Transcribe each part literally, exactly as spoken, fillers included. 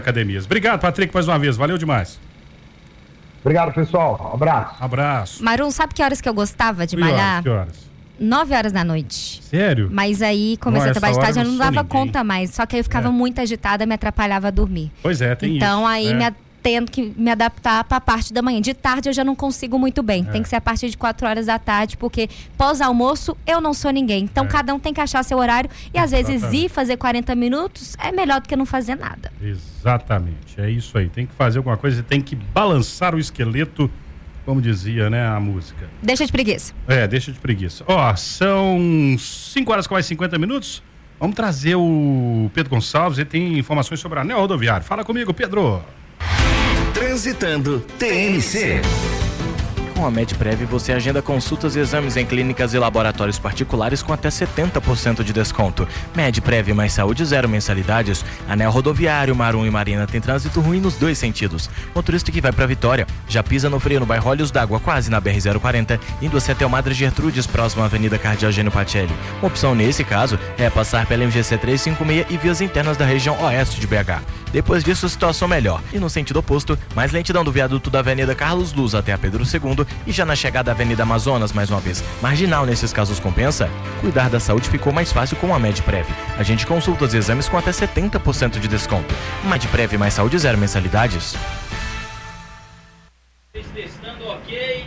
academias. Obrigado, Patrick, mais uma vez. Valeu demais. Obrigado, pessoal. Abraço. Abraço. Marum, sabe que horas que eu gostava de Que malhar? horas? Que horas? Nove horas da noite. Sério? Mas aí comecei Não, a trabalhar de essa tarde, eu hora não não sou dava ninguém. conta mais. Só que aí eu ficava É. muito agitada, me atrapalhava a dormir. Pois é, tem então isso. aí é. me a- tendo que me adaptar para a parte da manhã. De tarde eu já não consigo muito bem. É. Tem que ser a partir de quatro horas da tarde, porque pós-almoço eu não sou ninguém. Então É. cada um tem que achar seu horário e às vezes Exatamente. ir fazer quarenta minutos é melhor do que não fazer nada. Exatamente, é isso aí. Tem que fazer alguma coisa, tem que balançar o esqueleto, como dizia, né, a música. Deixa de preguiça. É, deixa de preguiça. Ó, são cinco horas com mais cinquenta minutos. Vamos trazer o Pedro Gonçalves, ele tem informações sobre a anel rodoviário. Fala comigo, Pedro. Transitando T N C. Com a Medprev você agenda consultas e exames em clínicas e laboratórios particulares com até setenta por cento de desconto. Medprev mais saúde, zero mensalidades. Anel rodoviário, Marum e Marina tem trânsito ruim nos dois sentidos. Motorista que vai pra Vitória já pisa no freio no bairro Olhos d'Água, quase na B R zero quarenta, indo-se até o Madre Gertrudes, próximo à Avenida Cardeal Gênio Pacelli. Uma opção nesse caso é passar pela M G C trezentos e cinquenta e seis e vias internas da região oeste de B H. Depois disso, situação melhor. E no sentido oposto, mais lentidão do viaduto da Avenida Carlos Luz até a Pedro segundo e já na chegada à Avenida Amazonas, mais uma vez. Marginal nesses casos compensa? Cuidar da saúde ficou mais fácil com a Medprev. A gente consulta os exames com até setenta por cento de desconto. Medprev mais saúde, zero mensalidades. Testando ok.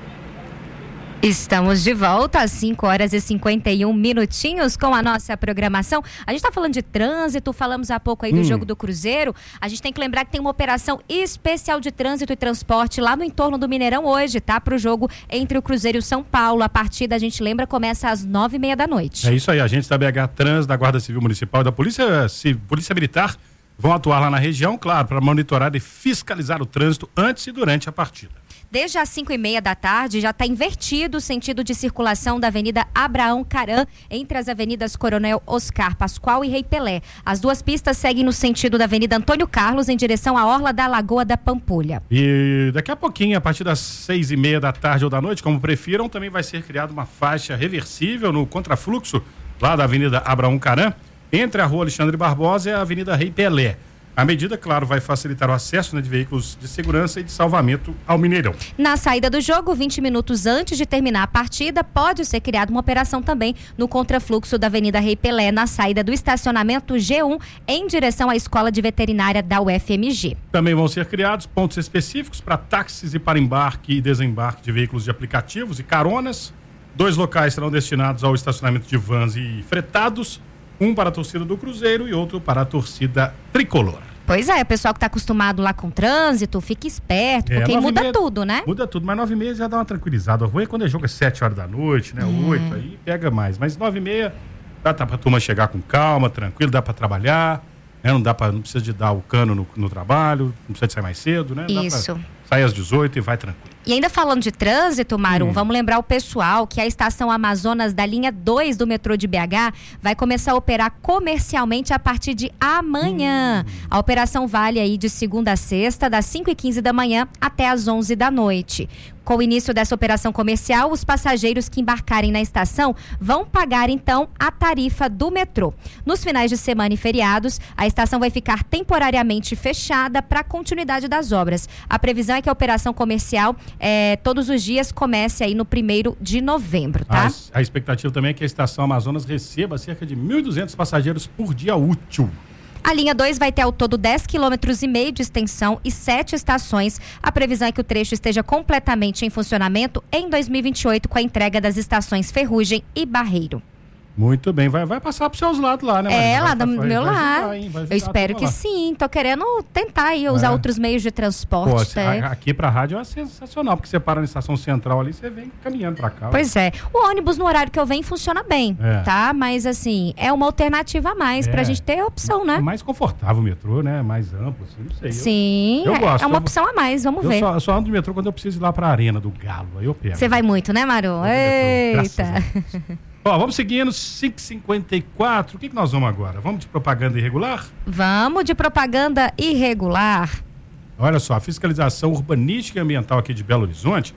Estamos de volta às cinco horas e cinquenta e um minutinhos com a nossa programação. A gente está falando de trânsito, falamos há pouco aí do Hum. jogo do Cruzeiro. A gente tem que lembrar que tem uma operação especial de trânsito e transporte lá no entorno do Mineirão hoje, tá? Para o jogo entre o Cruzeiro e o São Paulo. A partida, a gente lembra, começa às nove e meia da noite. É isso aí, agentes da B H Trans, da Guarda Civil Municipal e da Polícia, Ci- Polícia Militar vão atuar lá na região, claro, para monitorar e fiscalizar o trânsito antes e durante a partida. Desde as cinco e meia da tarde já está invertido o sentido de circulação da Avenida Abraão Caram entre as avenidas Coronel Oscar Pascoal e Rei Pelé. As duas pistas seguem no sentido da Avenida Antônio Carlos em direção à Orla da Lagoa da Pampulha. E daqui a pouquinho, a partir das seis e meia da tarde ou da noite, como prefiram, também vai ser criada uma faixa reversível no contrafluxo lá da Avenida Abraão Caram, entre a Rua Alexandre Barbosa e a Avenida Rei Pelé. A medida, claro, vai facilitar o acesso, né, de veículos de segurança e de salvamento ao Mineirão. Na saída do jogo, vinte minutos antes de terminar a partida, pode ser criada uma operação também no contrafluxo da Avenida Rei Pelé, na saída do estacionamento G um, em direção à Escola de Veterinária da U F M G. Também vão ser criados pontos específicos para táxis e para embarque e desembarque de veículos de aplicativos e caronas. Dois locais serão destinados ao estacionamento de vans e fretados, um para a torcida do Cruzeiro e outro para a torcida tricolor. Pois é, o pessoal que está acostumado lá com trânsito, fique esperto, É, porque nove e muda meia- tudo, né? Muda tudo, mas nove e meia já dá uma tranquilizada. O ruim é quando é jogo é sete horas da noite, né? Oito, aí pega mais. Mas nove e meia dá, dá pra turma chegar com calma, tranquilo, dá pra trabalhar, né? Não dá pra, não precisa de dar o cano no, no trabalho, não precisa de sair mais cedo, né? Dá pra Isso. sair às dezoito e vai tranquilo. E ainda falando de trânsito, Marum, Hum. vamos lembrar o pessoal que a estação Amazonas da linha dois do metrô de B H vai começar a operar comercialmente a partir de amanhã. Hum. A operação vale aí de segunda a sexta, das cinco e quinze da manhã até as onze da noite. Com o início dessa operação comercial, os passageiros que embarcarem na estação vão pagar, então, a tarifa do metrô. Nos finais de semana e feriados, a estação vai ficar temporariamente fechada para a continuidade das obras. A previsão é que a operação comercial, eh, todos os dias, comece aí no primeiro de novembro, tá? A, a expectativa também é que a estação Amazonas receba cerca de mil e duzentos passageiros por dia útil. A linha dois vai ter ao todo dez quilômetros e meio de extensão e sete estações. A previsão é que o trecho esteja completamente em funcionamento em dois mil e vinte e oito, com a entrega das estações Ferrugem e Barreiro. Muito bem, vai, vai passar para os seus lados lá, né, Marina? É, Vai- lá do vai- meu vai lado. ajudar, hein? Vai ajudar Eu a espero turma que lá. sim. Tô querendo tentar aí usar É. outros meios de transporte. Pô, cê- tá? a- aqui pra rádio é sensacional, porque você para na estação central ali, você vem caminhando pra cá. Pois é. O ônibus no horário que eu venho funciona bem, É. tá? Mas assim, é uma alternativa a mais É. pra gente ter opção, É né? mais confortável o metrô, né? Mais amplo, assim, não sei. Eu- Sim, eu é- gosto, é uma eu- opção a mais, vamos Eu, ver. só, eu só ando de metrô quando eu preciso ir lá pra arena do Galo, aí eu pego. Você vai muito, né, Maru? Eu vou de metrô, graças a Eita. Deus. Ó, vamos seguindo, cinco e cinquenta e quatro. O que, que nós vamos agora? Vamos de propaganda irregular? Vamos de propaganda irregular. Olha só, a fiscalização urbanística e ambiental aqui de Belo Horizonte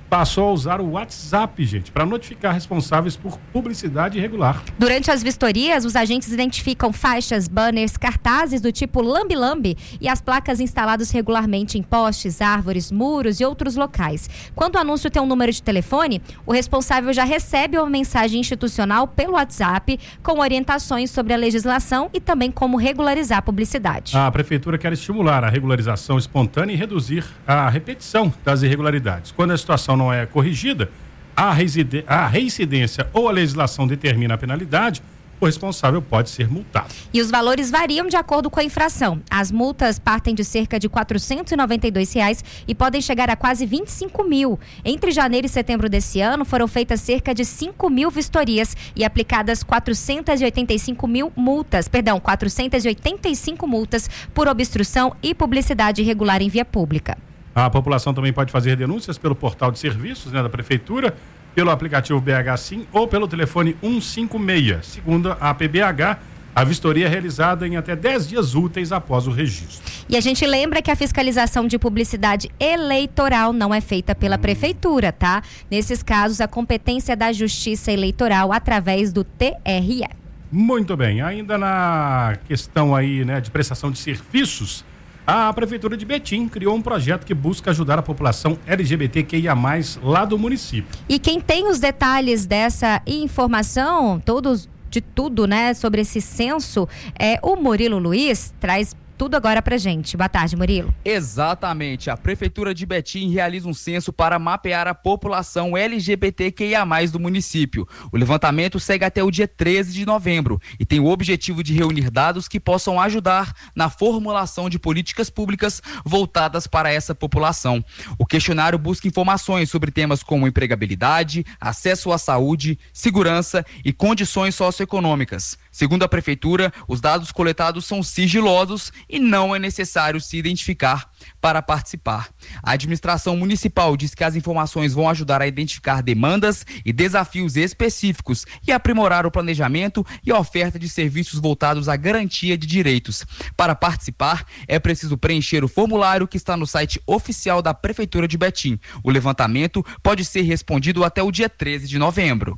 passou a usar o WhatsApp, gente, para notificar responsáveis por publicidade irregular. Durante as vistorias, os agentes identificam faixas, banners, cartazes do tipo lambe-lambe e as placas instaladas regularmente em postes, árvores, muros e outros locais. Quando o anúncio tem um número de telefone, o responsável já recebe uma mensagem institucional pelo WhatsApp com orientações sobre a legislação e também como regularizar a publicidade. A Prefeitura quer estimular a regularização espontânea e reduzir a repetição das irregularidades. Quando a situação não é corrigida, a, reside... a reincidência ou a legislação determina a penalidade, o responsável pode ser multado. E os valores variam de acordo com a infração. As multas partem de cerca de quatrocentos e noventa e dois reais e podem chegar a quase vinte e cinco mil. Entre janeiro e setembro desse ano, foram feitas cerca de cinco mil vistorias e aplicadas quatrocentos e oitenta e cinco mil multas, perdão, quatrocentos e oitenta e cinco multas por obstrução e publicidade irregular em via pública. A população também pode fazer denúncias pelo portal de serviços, né, da Prefeitura, pelo aplicativo B H Sim ou pelo telefone cento e cinquenta e seis. Segundo a P B H, a vistoria é realizada em até dez dias úteis após o registro. E a gente lembra que a fiscalização de publicidade eleitoral não é feita pela hum. Prefeitura, tá? Nesses casos, a competência da Justiça Eleitoral através do T R E. Muito bem. Ainda na questão aí, né, de prestação de serviços, a Prefeitura de Betim criou um projeto que busca ajudar a população L G B T Q I A mais, lá do município. E quem tem os detalhes dessa informação, todos, de tudo, né, sobre esse censo, é o Murilo Luiz, traz tudo agora pra gente. Boa tarde, Murilo. Exatamente. A Prefeitura de Betim realiza um censo para mapear a população L G B T Q I A mais, do município. O levantamento segue até o dia treze de novembro e tem o objetivo de reunir dados que possam ajudar na formulação de políticas públicas voltadas para essa população. O questionário busca informações sobre temas como empregabilidade, acesso à saúde, segurança e condições socioeconômicas. Segundo a Prefeitura, os dados coletados são sigilosos e não é necessário se identificar para participar. A administração municipal diz que as informações vão ajudar a identificar demandas e desafios específicos e aprimorar o planejamento e a oferta de serviços voltados à garantia de direitos. Para participar, é preciso preencher o formulário que está no site oficial da Prefeitura de Betim. O levantamento pode ser respondido até o dia treze de novembro.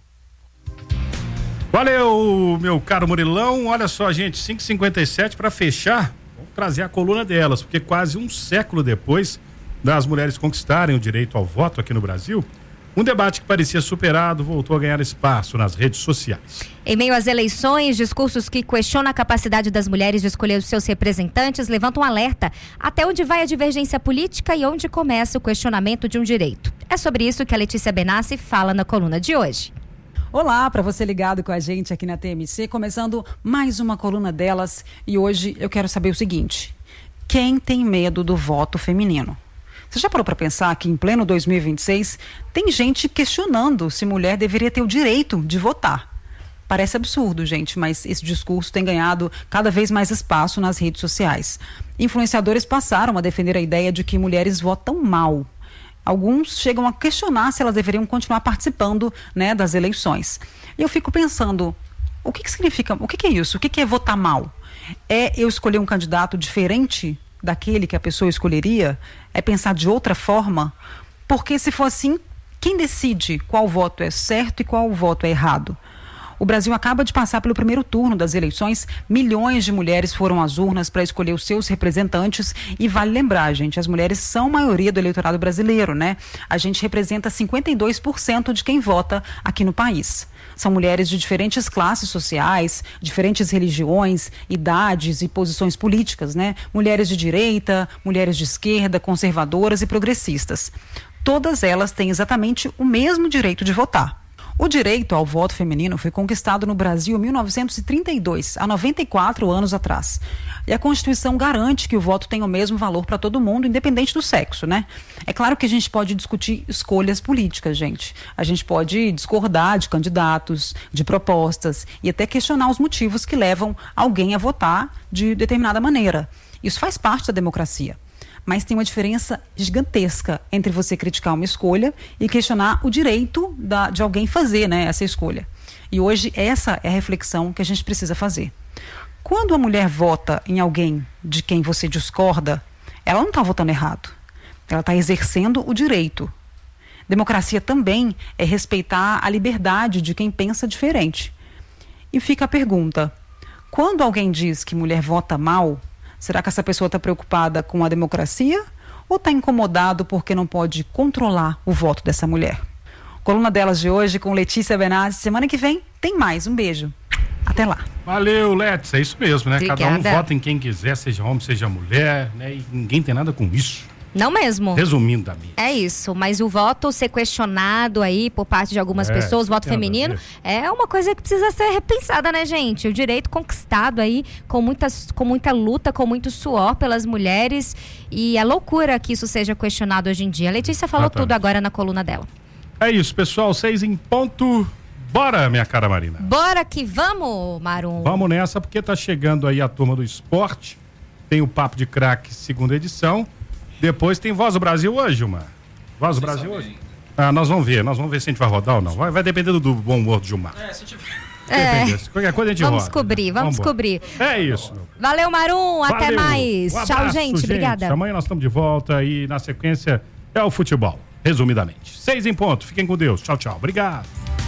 Valeu, meu caro Murilão. Olha só, gente, cinco e cinquenta e sete para fechar. Vamos trazer a coluna delas, porque quase um século depois das mulheres conquistarem o direito ao voto aqui no Brasil, um debate que parecia superado voltou a ganhar espaço nas redes sociais. Em meio às eleições, discursos que questionam a capacidade das mulheres de escolher os seus representantes levantam um alerta até onde vai a divergência política e onde começa o questionamento de um direito. É sobre isso que a Letícia Benassi fala na coluna de hoje. Olá, para você ligado com a gente aqui na T M C, começando mais uma coluna delas, e hoje eu quero saber o seguinte: quem tem medo do voto feminino? Você já parou para pensar que em pleno dois mil e vinte e seis tem gente questionando se mulher deveria ter o direito de votar? Parece absurdo, gente, mas esse discurso tem ganhado cada vez mais espaço nas redes sociais. Influenciadores passaram a defender a ideia de que mulheres votam mal. Alguns chegam a questionar se elas deveriam continuar participando, né, das eleições. E eu fico pensando, o que, que significa, o que, que é isso? O que, que é votar mal? É eu escolher um candidato diferente daquele que a pessoa escolheria? É pensar de outra forma? Porque se for assim, quem decide qual voto é certo e qual voto é errado? O Brasil acaba de passar pelo primeiro turno das eleições. Milhões de mulheres foram às urnas para escolher os seus representantes. E vale lembrar, gente, as mulheres são maioria do eleitorado brasileiro, né? A gente representa cinquenta e dois por cento de quem vota aqui no país. São mulheres de diferentes classes sociais, diferentes religiões, idades e posições políticas, né? Mulheres de direita, mulheres de esquerda, conservadoras e progressistas. Todas elas têm exatamente o mesmo direito de votar. O direito ao voto feminino foi conquistado no Brasil em mil novecentos e trinta e dois, há noventa e quatro anos atrás. E a Constituição garante que o voto tem o mesmo valor para todo mundo, independente do sexo, né? É claro que a gente pode discutir escolhas políticas, gente. A gente pode discordar de candidatos, de propostas e até questionar os motivos que levam alguém a votar de determinada maneira. Isso faz parte da democracia. Mas tem uma diferença gigantesca entre você criticar uma escolha e questionar o direito da, de alguém fazer, né, essa escolha. E hoje essa é a reflexão que a gente precisa fazer. Quando a mulher vota em alguém de quem você discorda, ela não está votando errado. Ela está exercendo o direito. Democracia também é respeitar a liberdade de quem pensa diferente. E fica a pergunta, quando alguém diz que mulher vota mal, será que essa pessoa está preocupada com a democracia ou está incomodado porque não pode controlar o voto dessa mulher? Coluna delas de hoje com Letícia Benassi. Semana que vem tem mais. Um beijo. Até lá. Valeu, Letícia. É isso mesmo, né? Obrigada. Cada um vota em quem quiser, seja homem, seja mulher, né? E ninguém tem nada com isso. Não mesmo. Resumindo, amigo. É isso, mas o voto ser questionado aí por parte de algumas É, pessoas, o voto tem nada a feminino, ver. é uma coisa que precisa ser repensada, né, gente? O direito conquistado aí, com, muitas, com muita luta, com muito suor pelas mulheres, e a loucura que isso seja questionado hoje em dia. A Letícia falou Exatamente. tudo agora na coluna dela. É isso, pessoal. Seis em ponto. Bora, minha cara Marina. Bora que vamos, Marum. Vamos nessa, porque tá chegando aí a turma do esporte. Tem o Papo de Craque, segunda edição. Depois tem Voz do Brasil hoje, Gilmar. Voz do Brasil hoje? Ah, nós vamos ver, nós vamos ver se a gente vai rodar ou não. Vai, vai depender do bom humor do Gilmar. É, se tiver. É. Depender. Qualquer coisa a gente Vamos roda. descobrir, vamos Vambora. descobrir. É isso. Meu. Valeu, Marum, até Valeu. mais. Um Tchau, abraço, gente, obrigada. Amanhã nós estamos de volta e na sequência é o futebol, resumidamente. Seis em ponto, fiquem com Deus. Tchau, tchau. Obrigado.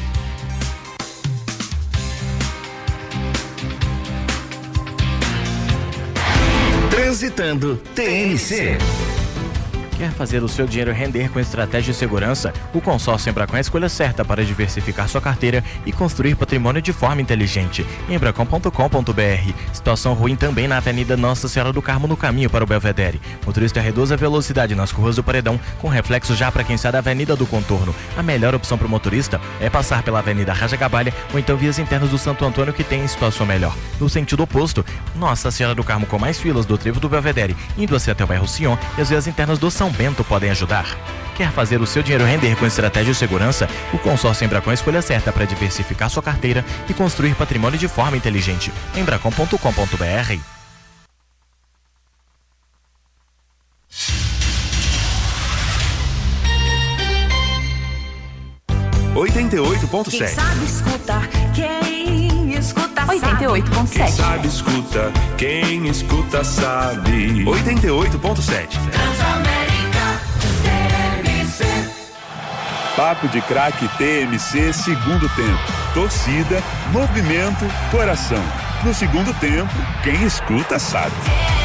Transitando T N C. Quer fazer o seu dinheiro render com estratégia e segurança? O consórcio Embracon é a escolha certa para diversificar sua carteira e construir patrimônio de forma inteligente. embracon ponto com ponto br. Situação ruim também na Avenida Nossa Senhora do Carmo, no caminho para o Belvedere. Motorista reduza a velocidade nas curvas do Paredão, com reflexo já para quem sai da Avenida do Contorno. A melhor opção para o motorista é passar pela Avenida Raja Gabalha ou então vias internas do Santo Antônio, que tem situação melhor. No sentido oposto, Nossa Senhora do Carmo com mais filas do trevo do Belvedere, indo assim até o bairro Sion, e as vias internas do São Bento podem ajudar. Quer fazer o seu dinheiro render com estratégia e segurança? O consórcio Embracon é a escolha certa para diversificar sua carteira e construir patrimônio de forma inteligente. embracon ponto com ponto br. oitenta e oito ponto Quem sete. sabe escutar, quem escuta oitenta e oito ponto Quem sete. sabe escuta, quem escuta sabe. oitenta e oito ponto sete. Transamérica, T M C. Papo de Craque T M C, segundo tempo. Torcida, movimento, coração. No segundo tempo, quem escuta sabe.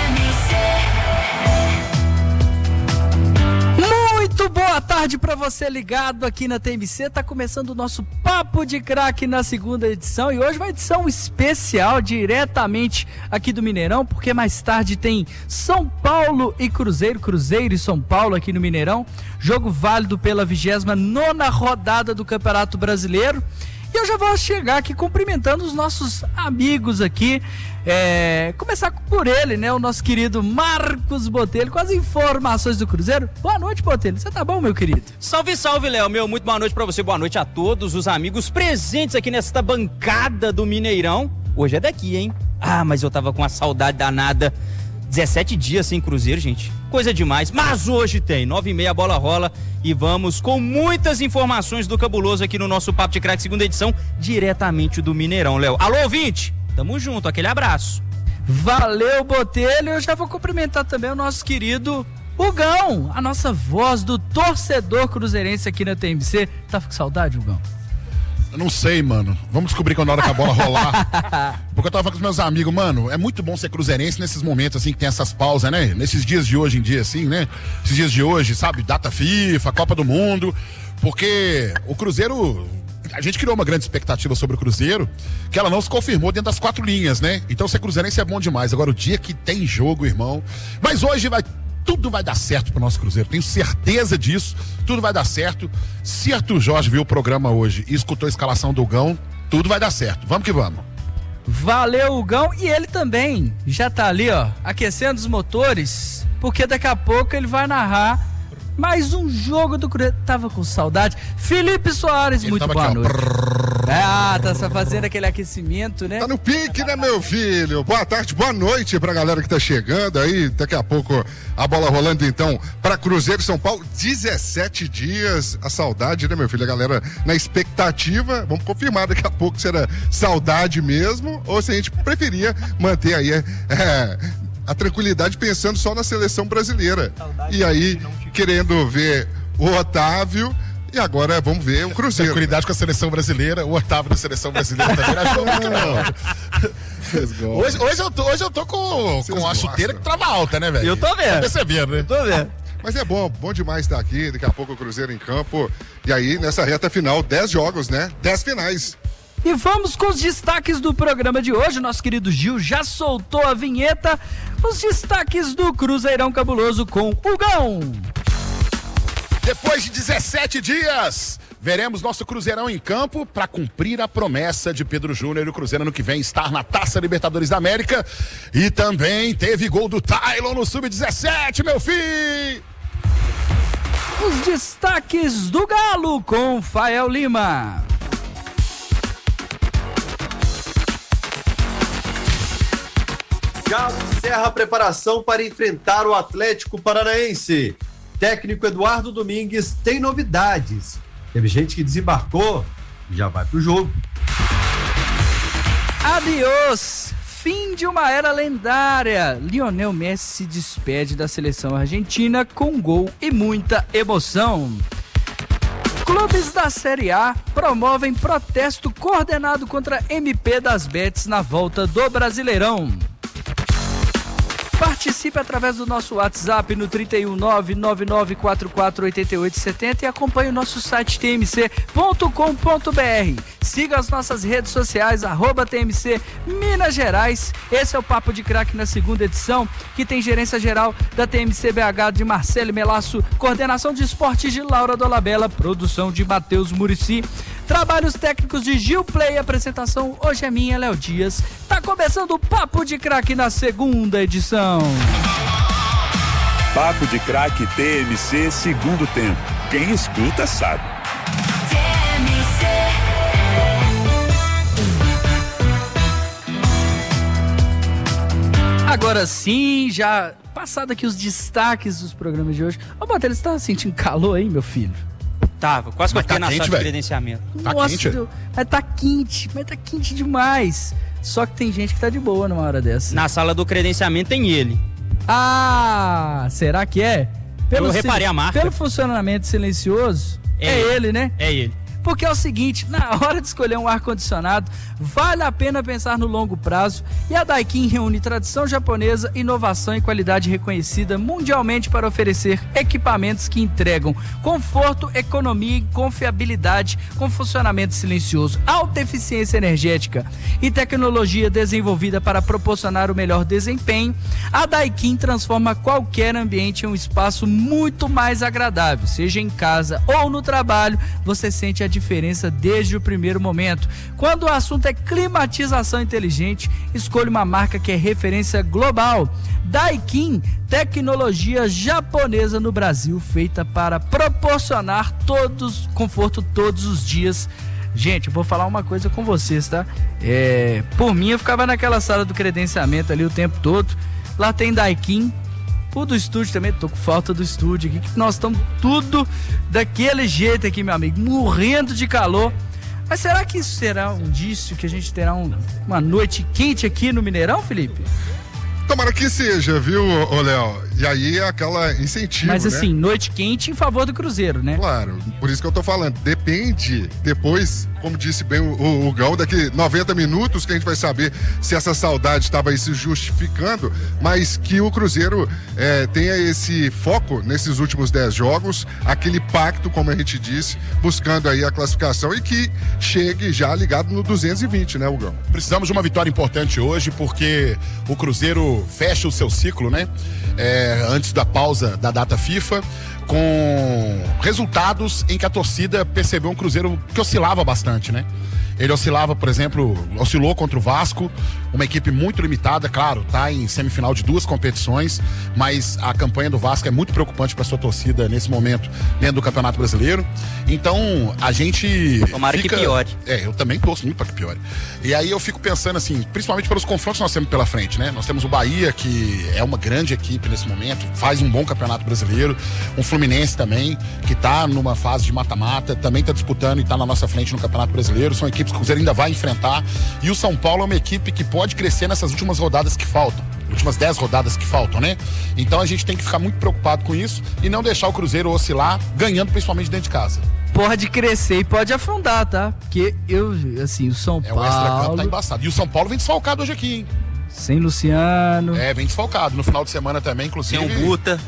Muito boa tarde para você ligado aqui na T M C. Tá começando o nosso Papo de Craque na segunda edição, e hoje uma edição especial diretamente aqui do Mineirão, porque mais tarde tem São Paulo e Cruzeiro, Cruzeiro e São Paulo aqui no Mineirão, jogo válido pela vigésima nona rodada do Campeonato Brasileiro. E eu já vou chegar aqui cumprimentando os nossos amigos aqui, é, começar por ele, né, o nosso querido Marcos Botelho, com as informações do Cruzeiro. Boa noite, Botelho, você tá bom, meu querido? Salve, salve, Léo, meu, muito boa noite pra você, boa noite a todos os amigos presentes aqui nesta bancada do Mineirão. Hoje é daqui, hein? Ah, mas eu tava com uma saudade danada. dezessete dias sem Cruzeiro, gente. Coisa demais. Mas hoje tem. nove e meia a bola rola e vamos com muitas informações do Cabuloso aqui no nosso Papo de Craque, segunda edição, diretamente do Mineirão, Léo. Alô, ouvinte? Tamo junto, aquele abraço. Valeu, Botelho. Eu já vou cumprimentar também o nosso querido Hugão, a nossa voz do torcedor cruzeirense aqui na T M C. Tá com saudade, Hugão? Eu não sei, mano. Vamos descobrir quando a hora que a bola rolar. Porque eu tava falando com os meus amigos, mano, é muito bom ser cruzeirense nesses momentos, assim, que tem essas pausas, né? Nesses dias de hoje em dia, assim, né? Esses dias de hoje, sabe? Data FIFA, Copa do Mundo. Porque o Cruzeiro... A gente criou uma grande expectativa sobre o Cruzeiro, que ela não se confirmou dentro das quatro linhas, né? Então ser cruzeirense é bom demais. Agora, o dia que tem jogo, irmão... Mas hoje vai... Tudo vai dar certo pro nosso Cruzeiro, tenho certeza disso, tudo vai dar certo. Se Arthur Jorge viu o programa hoje e escutou a escalação do Gão, tudo vai dar certo, vamos que vamos. Valeu, Hugão, e ele também já tá ali, ó, aquecendo os motores, porque daqui a pouco ele vai narrar mais um jogo do Cruzeiro. Tava com saudade. Felipe Soares, ele muito boa aqui, noite. Ah, tá só fazendo aquele aquecimento, né? Tá no pique, né, meu filho? Boa tarde, boa noite pra galera que tá chegando aí. Daqui a pouco a bola rolando, então, pra Cruzeiro e São Paulo. dezessete dias, a saudade, né, meu filho? A galera na expectativa. Vamos confirmar daqui a pouco se era saudade mesmo ou se a gente preferia manter aí é, a tranquilidade pensando só na seleção brasileira. Saudade, e aí, querendo ver o Otávio E agora vamos ver o Cruzeiro. Tranquilidade com a seleção brasileira, o Otávio da seleção brasileira também. Não. Hoje, hoje, eu tô, hoje eu tô com, com a chuteira que trava alta, né, velho? Eu tô vendo. Tá percebendo, né? Eu tô vendo. Mas é bom, bom demais estar aqui. Daqui a pouco o Cruzeiro em campo. E aí, nessa reta final, dez jogos, né? dez finais. E vamos com os destaques do programa de hoje. Nosso querido Gil já soltou a vinheta. Os destaques do Cruzeirão Cabuloso com o Gão. Depois de dezessete dias, veremos nosso Cruzeirão em campo para cumprir a promessa de Pedro Júnior e o Cruzeiro ano que vem estar na Taça Libertadores da América. E também teve gol do Tylon no sub dezessete, meu filho! Os destaques do Galo com Fael Lima. Galo encerra a preparação para enfrentar o Atlético Paranaense. Técnico Eduardo Domingues tem novidades. Teve gente que desembarcou e já vai pro jogo. Adiós! Fim de uma era lendária. Lionel Messi se despede da seleção argentina com gol e muita emoção. Clubes da Série A promovem protesto coordenado contra M P das Betis na volta do Brasileirão. Participe através do nosso WhatsApp no trinta e um, nove nove nove quatro quatro oito oito sete zero e acompanhe o nosso site t m c ponto com ponto b r. Siga as nossas redes sociais, arroba T M C Minas Gerais. Esse é o Papo de Craque na segunda edição, que tem gerência geral da T M C B H de Marcelo Melasso, coordenação de esportes de Laura Dolabella, produção de Matheus Murici, trabalhos técnicos de Gil Play, apresentação hoje é minha, Léo Dias. Tá começando o Papo de Craque na segunda edição. Papo de Craque T M C segundo tempo. Quem escuta sabe. T M C. Agora sim, já passado aqui os destaques dos programas de hoje. Ô, Matheus, você tá sentindo calor aí, meu filho? Tava, quase que eu fiquei tá na quente, sala de véio. credenciamento. Tá Nossa, quente? Deus, mas tá quente, mas tá quente demais. Só que tem gente que tá de boa numa hora dessa. Na sala do credenciamento tem ele. Ah, será que é? Eu reparei sil- a marca. Pelo funcionamento silencioso, é, É ele. ele. né? É ele. Porque é o seguinte, na hora de escolher um ar-condicionado, vale a pena pensar no longo prazo, e a Daikin reúne tradição japonesa, inovação e qualidade reconhecida mundialmente para oferecer equipamentos que entregam conforto, economia e confiabilidade com funcionamento silencioso, alta eficiência energética e tecnologia desenvolvida para proporcionar o melhor desempenho. A Daikin transforma qualquer ambiente em um espaço muito mais agradável, seja em casa ou no trabalho. Você sente a diferença desde o primeiro momento. Quando o assunto é climatização inteligente, escolha uma marca que é referência global. Daikin, tecnologia japonesa no Brasil, feita para proporcionar todos conforto todos os dias. Gente, eu vou falar uma coisa com vocês, tá? É, por mim, eu ficava naquela sala do credenciamento ali o tempo todo. Lá tem Daikin. O do estúdio também, tô com falta do estúdio aqui, que nós estamos tudo daquele jeito aqui, meu amigo, morrendo de calor. Mas será que isso será um indício que a gente terá um, uma noite quente aqui no Mineirão, Felipe? Tomara que seja, viu, ô Léo? E aí é aquela incentivo, Mas né? assim, noite quente em favor do Cruzeiro, né? Claro, por isso que eu tô falando. Depende, depois, como disse bem o, o, o Gão, daqui noventa minutos que a gente vai saber se essa saudade estava aí se justificando, mas que o Cruzeiro é, tenha esse foco nesses últimos dez jogos, aquele pacto, como a gente disse, buscando aí a classificação e que chegue já ligado no duzentos e vinte, né, o Gão? Precisamos de uma vitória importante hoje, porque o Cruzeiro fecha o seu ciclo, né? É, antes da pausa da data FIFA, com resultados em que a torcida percebeu um Cruzeiro que oscilava bastante, né? Ele oscilava, por exemplo, oscilou contra o Vasco, uma equipe muito limitada, claro, tá em semifinal de duas competições, mas a campanha do Vasco é muito preocupante para sua torcida nesse momento, dentro do Campeonato Brasileiro. Então, a gente Tomara fica... que piore. É, eu também torço muito para que piore. E aí eu fico pensando assim, principalmente pelos confrontos que nós temos pela frente, né? Nós temos o Bahia, que é uma grande equipe nesse momento, faz um bom Campeonato Brasileiro, um Fluminense também, que tá numa fase de mata-mata, também tá disputando e tá na nossa frente no Campeonato Brasileiro, são equipes que o Cruzeiro ainda vai enfrentar, e o São Paulo é uma equipe que pode crescer nessas últimas rodadas que faltam. últimas dez rodadas que faltam, né? Então a gente tem que ficar muito preocupado com isso e não deixar o Cruzeiro oscilar, ganhando principalmente dentro de casa. Pode crescer e pode afundar, tá? Porque eu, assim, o São É, Paulo... o extra-campo tá embaçado. E o São Paulo vem desfalcado hoje aqui, hein? Sem Luciano. É, vem desfalcado. No final de semana também, inclusive. Tem o Buta.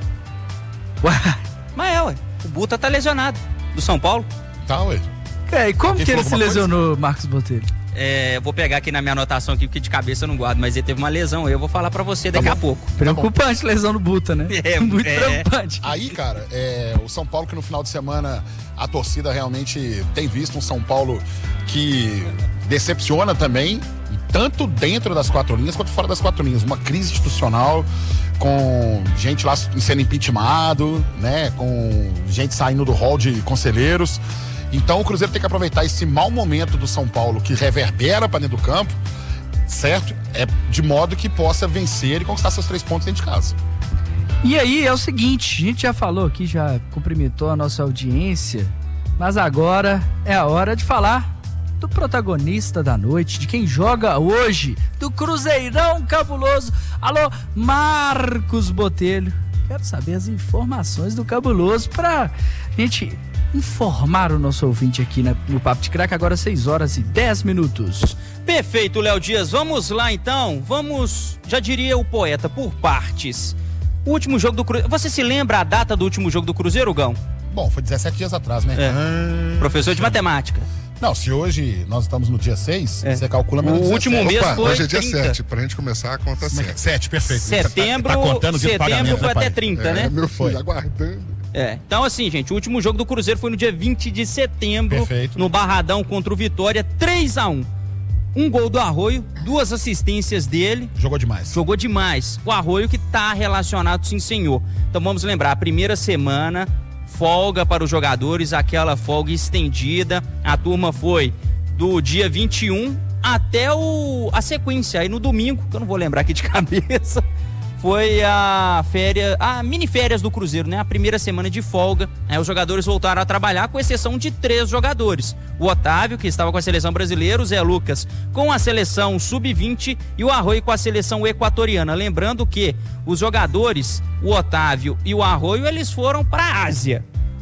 Ué. Mas é, ué. O Buta tá lesionado. Do São Paulo. Tá, ué. É, e como Alguém que ele falou se alguma lesionou, Marcos Botelho? É, vou pegar aqui na minha anotação aqui, porque de cabeça eu não guardo, mas ele teve uma lesão. Eu vou falar pra você daqui Tá a pouco. Preocupante lesão no Buta, né? É, muito é. preocupante. Aí, cara, é, o São Paulo que no final de semana a torcida realmente tem visto um São Paulo que decepciona também, tanto dentro das quatro linhas quanto fora das quatro linhas. Uma crise institucional, com gente lá sendo impeachmentado, né? Com gente saindo do hall de conselheiros. Então o Cruzeiro tem que aproveitar esse mau momento do São Paulo que reverbera para dentro do campo, certo? É de modo que possa vencer e conquistar seus três pontos dentro de casa. E aí é o seguinte, a gente já falou aqui, já cumprimentou a nossa audiência, mas agora é a hora de falar do protagonista da noite, de quem joga hoje, do Cruzeirão cabuloso. Alô, Marcos Botelho. Quero saber as informações do cabuloso pra gente informar o nosso ouvinte aqui na, no Papo de Craque, agora seis horas e dez minutos. Perfeito, Léo Dias. Vamos lá então. Vamos, já diria o poeta, por partes. O último jogo do Cruzeiro. Você se lembra a data do último jogo do Cruzeiro, Gão? Bom, foi dezessete dias atrás, né? É. Ah, Professor de matemática. Não, se hoje nós estamos no dia seis, é. Você calcula menos O dezessete. último mês Opa, foi hoje é dia trinta. sete, pra gente começar a conta sete. sete, perfeito. Setembro, Tá contando o dia do setembro pagamento, foi né, até pai? trinta, É, né? meu filho, Foi. aguardando. É, então assim, gente, o último jogo do Cruzeiro foi no dia vinte de setembro, Perfeito. no Barradão contra o Vitória, três a um. Um gol do Arroio, duas assistências dele. Jogou demais. Jogou demais. O Arroio que tá relacionado, sim, senhor. Então vamos lembrar, a primeira semana, folga para os jogadores, aquela folga estendida. A turma foi do dia vinte e um até o, a sequência. Aí no domingo, que eu não vou lembrar aqui de cabeça, foi a férias, a mini férias do Cruzeiro, né? A primeira semana de folga. Aí os jogadores voltaram a trabalhar, com exceção de três jogadores. O Otávio, que estava com a seleção brasileira, o Zé Lucas com a seleção sub vinte e o Arroio com a seleção equatoriana. Lembrando que os jogadores, o Otávio e o Arroio, eles foram para a Ásia.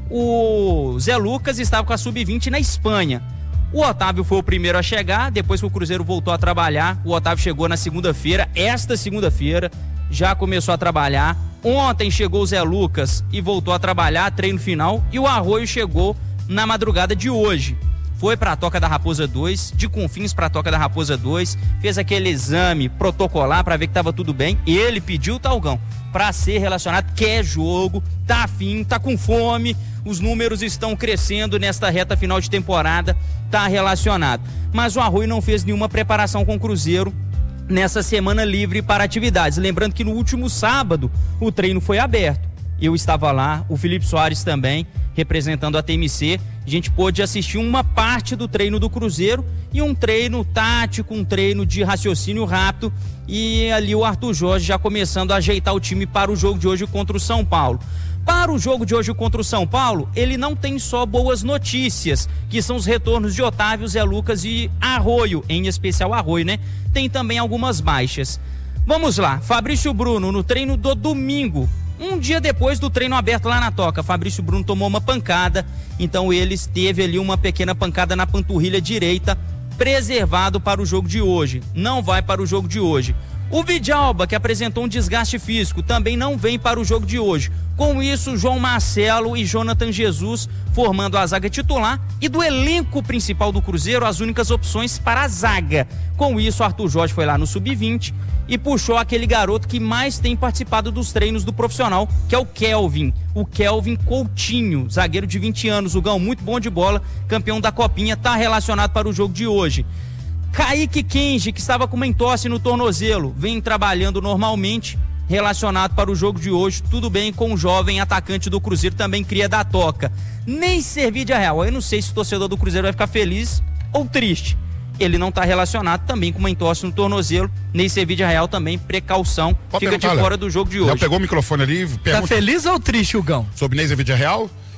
O Zé Lucas estava com a sub vinte na Espanha. O Otávio foi o primeiro a chegar, depois que o Cruzeiro voltou a trabalhar. O Otávio chegou na segunda-feira, esta segunda-feira, já começou a trabalhar. Ontem chegou o Zé Lucas e voltou a trabalhar, treino final. E o Arroio chegou na madrugada de hoje. Foi para a Toca da Raposa dois, de Confins para a Toca da Raposa dois, fez aquele exame protocolar para ver que estava tudo bem. Ele pediu o Talgão para ser relacionado, quer jogo, tá afim, tá com fome. Os números estão crescendo nesta reta final de temporada, tá relacionado. Mas o Arroio não fez nenhuma preparação com o Cruzeiro nessa semana livre para atividades. Lembrando que no último sábado o treino foi aberto. Eu estava lá, o Felipe Soares também, representando a T M C. A gente pôde assistir uma parte do treino do Cruzeiro e um treino tático, um treino de raciocínio rápido. E ali o Arthur Jorge já começando a ajeitar o time para o jogo de hoje contra o São Paulo. Para o jogo de hoje contra o São Paulo, ele não tem só boas notícias, que são os retornos de Otávio, Zé Lucas e Arroio, em especial Arroio, né? Tem também algumas baixas. Vamos lá, Fabrício Bruno no treino do domingo, um dia depois do treino aberto lá na Toca. Fabrício Bruno tomou uma pancada, então ele teve ali uma pequena pancada na panturrilha direita, preservado para o jogo de hoje, não vai para o jogo de hoje. O Vidalba, que apresentou um desgaste físico, também não vem para o jogo de hoje. Com isso, João Marcelo e Jonathan Jesus formando a zaga titular, e do elenco principal do Cruzeiro, as únicas opções para a zaga. Com isso, Arthur Jorge foi lá no sub vinte e puxou aquele garoto que mais tem participado dos treinos do profissional, que é o Kelvin. O Kelvin Coutinho, zagueiro de vinte anos, o Gão, muito bom de bola, campeão da Copinha, está relacionado para o jogo de hoje. Kaique Kenji, que estava com uma entorse no tornozelo, vem trabalhando normalmente, relacionado para o jogo de hoje, tudo bem com o jovem atacante do Cruzeiro, também cria da Toca. Nem servir de real, eu não sei se o torcedor do Cruzeiro vai ficar feliz ou triste. Ele não está relacionado também com uma entorse no tornozelo, nem servir de real também, precaução, Pode fica de fora do jogo de hoje. Já pegou o microfone ali, pergunta... Tá feliz ou triste, Hugão? Sobre Neis e Vídeo Real?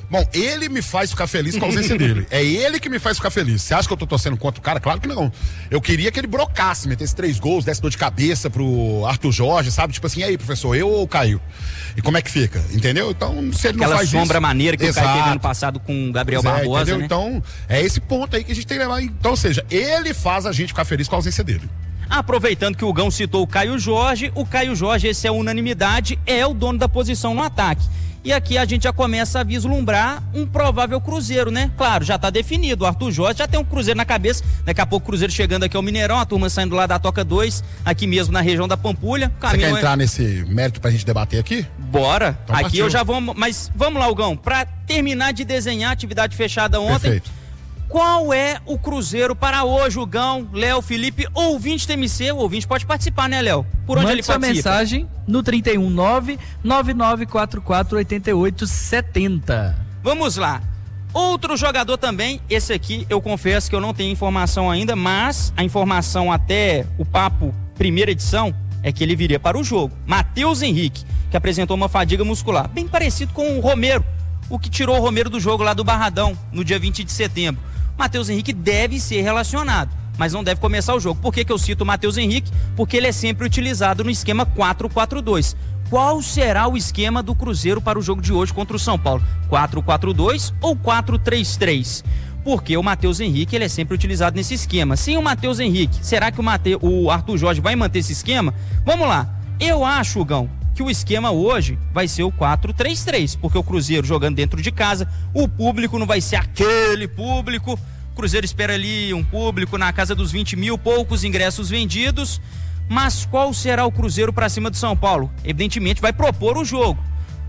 Bom, ele me faz ficar feliz com a ausência dele. É ele que me faz ficar feliz. Você acha que eu tô torcendo contra o cara? Claro que não. Eu queria que ele brocasse, metesse três gols, desse dor de cabeça pro Arthur Jorge, sabe? Tipo assim, e aí, professor, eu ou o Caio? E como é que fica? Entendeu? Então, se ele Aquela não faz sombra isso... maneira que Exato. o Caio teve ano passado com o Gabriel Pois é, Barbosa, entendeu? né? Então, é esse ponto aí que a gente tem que levar. Então, ou seja, ele faz a gente ficar feliz com a ausência dele. Aproveitando que o Gão citou o Caio Jorge, o Caio Jorge, esse é unanimidade, é o dono da posição no ataque. E aqui a gente já começa a vislumbrar um provável Cruzeiro, né? Claro, já tá definido, o Arthur Jorge já tem um Cruzeiro na cabeça, daqui a pouco o Cruzeiro chegando aqui ao Mineirão, a turma saindo lá da Toca dois, aqui mesmo na região da Pampulha. Você quer entrar é... nesse mérito pra gente debater aqui? Bora, então, aqui partiu. eu já vou, mas vamos lá, Gão, pra terminar de desenhar a atividade fechada ontem. Perfeito. Qual é o Cruzeiro para hoje, Gão, Léo, Felipe, ouvinte T M C? O ouvinte pode participar, né, Léo? Por onde Mande ele sua participa? mensagem no trinta e um, nove nove nove quatro quatro oito oito sete zero. Vamos lá. Outro jogador também, esse aqui eu confesso que eu não tenho informação ainda, mas a informação até o papo primeira edição é que ele viria para o jogo. Matheus Henrique, que apresentou uma fadiga muscular, bem parecido com o Romero, o que tirou o Romero do jogo lá do Barradão, no dia vinte de setembro. Matheus Henrique deve ser relacionado, mas não deve começar o jogo. Por que que eu cito o Matheus Henrique? Porque ele é sempre utilizado no esquema quatro quatro dois. Qual será o esquema do Cruzeiro para o jogo de hoje contra o São Paulo? quatro quatro dois ou quatro três três? Porque o Matheus Henrique ele é sempre utilizado nesse esquema. Sem o Matheus Henrique, será que o, Mate... o Arthur Jorge vai manter esse esquema? Vamos lá. Eu acho, Gão, que o esquema hoje vai ser o quatro três três, porque o Cruzeiro jogando dentro de casa, o público não vai ser aquele público. O Cruzeiro espera ali um público na casa dos vinte mil, poucos ingressos vendidos. Mas qual será o Cruzeiro para cima do São Paulo? Evidentemente vai propor o jogo.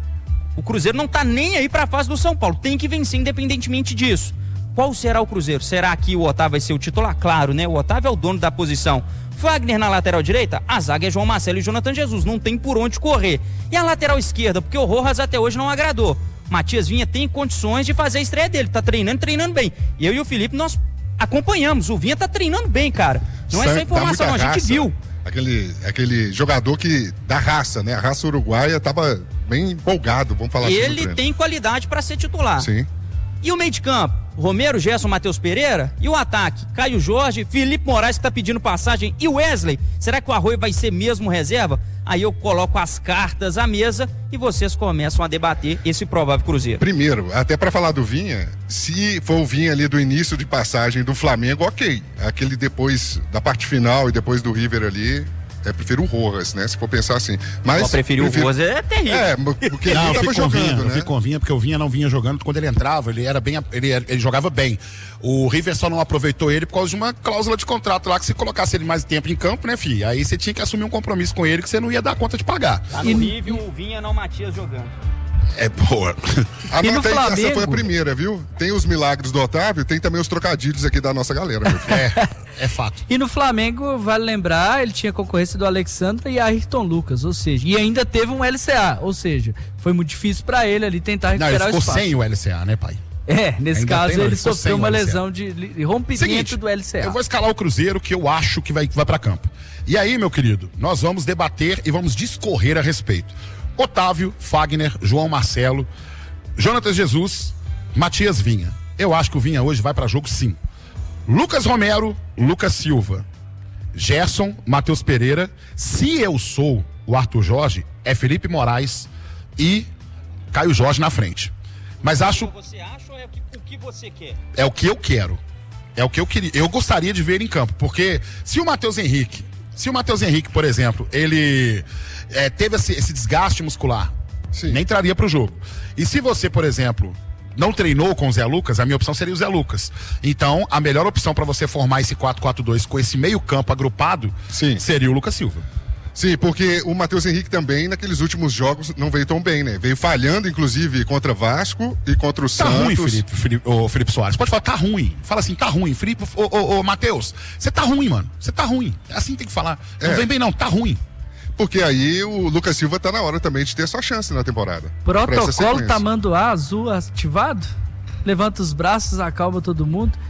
O Cruzeiro não tá nem aí para a fase do São Paulo, tem que vencer independentemente disso. Qual será o Cruzeiro? Será que o Otávio vai ser o titular? Claro, né? O Otávio é o dono da posição. Fagner na lateral direita, a zaga é João Marcelo e Jonathan Jesus, não tem por onde correr. E a lateral esquerda, porque o Rojas até hoje não agradou. Matias Vinha tem condições de fazer a estreia dele, tá treinando, treinando bem. Eu e o Felipe, nós acompanhamos, o Vinha tá treinando bem, cara. Não é essa informação, não, a gente viu. Aquele, aquele jogador que da raça, né? A raça uruguaia tava bem empolgado, vamos falar assim. Ele tem qualidade para ser titular. Sim. E o meio de campo? Romero, Gerson, Matheus Pereira. E o ataque? Caio Jorge, Felipe Moraes que tá pedindo passagem e o Wesley. Será que o Arroio vai ser mesmo reserva? Aí eu coloco as cartas à mesa e vocês começam a debater esse provável Cruzeiro. Primeiro, até para falar do Vinha, se for o Vinha ali do início de passagem do Flamengo, ok. Aquele depois da parte final e depois do River ali, eu prefiro o Rojas, né? Se for pensar assim. Mas eu preferi prefiro... o Rojas, é terrível. É, porque não, ele tava jogando, Vinha, né? Eu fico com o Vinha, porque o Vinha não vinha jogando. Quando ele entrava, ele era bem, ele, ele jogava bem. O River só não aproveitou ele por causa de uma cláusula de contrato lá, que se colocasse ele mais tempo em campo, né, filho? Aí você tinha que assumir um compromisso com ele que você não ia dar conta de pagar. Lá no River, o Vinha não Matias jogando. É, boa. Anota aí que essa foi a primeira, viu? Tem os milagres do Otávio, tem também os trocadilhos aqui da nossa galera, meu filho. É, é fato. E no Flamengo, vale lembrar, ele tinha concorrência do Alexandre e Ayrton Lucas, ou seja, e ainda teve um L C A, ou seja, foi muito difícil pra ele ali tentar recuperar não, ele ficou o espaço. sem o L C A, né, pai? É, nesse ainda caso tem, não, ele, ele sofreu uma lesão de, de rompimento Seguinte, do L C A. Eu vou escalar o Cruzeiro que eu acho que vai, que vai pra campo. E aí, meu querido, nós vamos debater e vamos discorrer a respeito. Otávio, Fagner, João Marcelo, Jonathan Jesus, Matias Vinha. Eu acho que o Vinha hoje vai para jogo sim. Lucas Romero, Lucas Silva, Gerson, Matheus Pereira. Se eu sou o Arthur Jorge, é Felipe Moraes e Caio Jorge na frente. Mas acho... Você acha ou é o que você quer? É o que eu quero. É o que eu queria. Eu gostaria de ver ele em campo, porque se o Matheus Henrique, se o Matheus Henrique, por exemplo, ele é, teve esse, esse desgaste muscular, sim, nem traria pro jogo. E se você, por exemplo, não treinou com o Zé Lucas, a minha opção seria o Zé Lucas. Então, a melhor opção para você formar esse quatro quatro dois com esse meio campo agrupado, sim, seria o Lucas Silva. Sim, porque o Matheus Henrique também, naqueles últimos jogos, não veio tão bem, né? Veio falhando, inclusive, contra Vasco e contra o tá Santos. Tá ruim, Felipe, Felipe, ô, Felipe Soares. Pode falar, tá ruim. Fala assim, tá ruim. Felipe, ô, ô, ô Matheus, você tá ruim, mano. Você tá ruim. É assim que tem que falar. Não é. vem bem não, tá ruim. Porque aí o Lucas Silva tá na hora também de ter sua chance na temporada. Protocolo Tamanduá azul ativado? Levanta os braços, acalma todo mundo.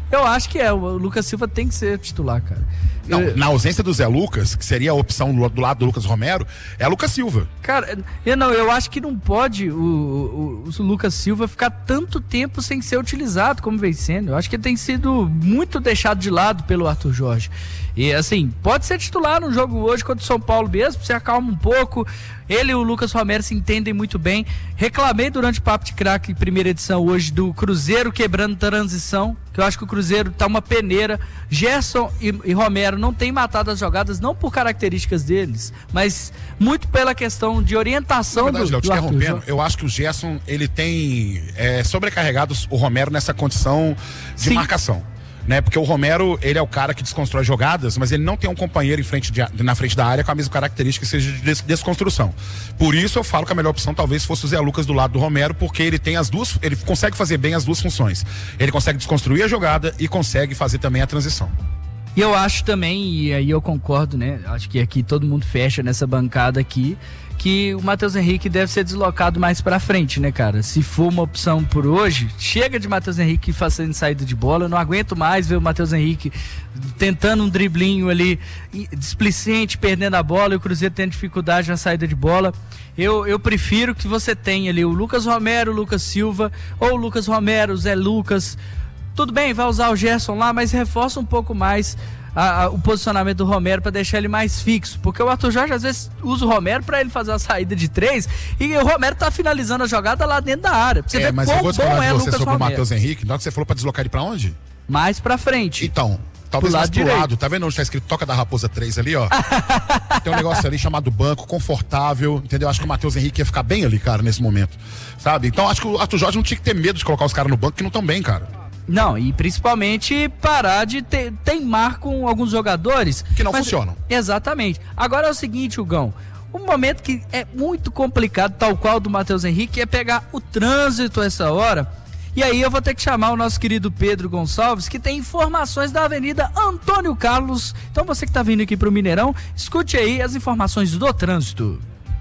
Eu acho que é, o Lucas Silva tem que ser titular, cara. Não, eu... na ausência do Zé Lucas, que seria a opção do, do lado do Lucas Romero, é Lucas Silva. Cara, eu, não, eu acho que não pode o, o, o Lucas Silva ficar tanto tempo sem ser utilizado como vem sendo. Eu acho que ele tem sido muito deixado de lado pelo Arthur Jorge. E assim, pode ser titular no jogo hoje contra o São Paulo mesmo, você acalma um pouco. Ele e o Lucas Romero se entendem muito bem. Reclamei durante o Papo de Craque, primeira edição hoje, do Cruzeiro quebrando transição, que eu acho que o Cruzeiro tá uma peneira. Gerson e, e Romero não têm matado as jogadas, não por características deles, mas muito pela questão de orientação. Na verdade, do, Léo, te interrompendo, eu acho que o Gerson, ele tem é, sobrecarregado o Romero nessa condição de Sim. marcação. Né? Porque o Romero, ele é o cara que desconstrói jogadas, mas ele não tem um companheiro em frente de, na frente da área com a mesma característica que seja de des, desconstrução. Por isso eu falo que a melhor opção talvez fosse o Zé Lucas do lado do Romero, porque ele tem as duas, ele consegue fazer bem as duas funções. Ele consegue desconstruir a jogada e consegue fazer também a transição. E eu acho também, e aí eu concordo, né? Acho que aqui todo mundo fecha nessa bancada aqui, que o Matheus Henrique deve ser deslocado mais pra frente, né, cara? Se for uma opção por hoje, chega de Matheus Henrique fazendo saída de bola. Eu não aguento mais ver o Matheus Henrique tentando um driblinho ali, displicente, perdendo a bola, e o Cruzeiro tendo dificuldade na saída de bola. Eu, eu prefiro que você tenha ali o Lucas Romero, o Lucas Silva, ou o Lucas Romero, o Zé Lucas. Tudo bem, vai usar o Gerson lá, mas reforça um pouco mais a, a, o posicionamento do Romero para deixar ele mais fixo, porque o Arthur Jorge às vezes usa o Romero para ele fazer a saída de três e o Romero tá finalizando a jogada lá dentro da área. Você é, vê mas quão eu vou discordar bom de é você Lucas sobre Romero. o Matheus Henrique. Então você falou para deslocar ele para onde? Mais para frente. Então, talvez pro mais lado pro direito. lado. Tá vendo onde tá escrito Toca da Raposa três ali, ó? Tem um negócio ali chamado banco, confortável, entendeu? Acho que o Matheus Henrique ia ficar bem ali, cara, nesse momento, sabe? Então acho que o Arthur Jorge não tinha que ter medo de colocar os caras no banco que não estão bem, cara. Não, e principalmente parar de te, teimar com alguns jogadores que não mas, funcionam. Exatamente. Agora é o seguinte, Hugão, um momento que é muito complicado, tal qual do Matheus Henrique, é pegar o trânsito essa hora. E aí eu vou ter que chamar o nosso querido Pedro Gonçalves, que tem informações da Avenida Antônio Carlos. Então você que está vindo aqui para o Mineirão, escute aí as informações do trânsito.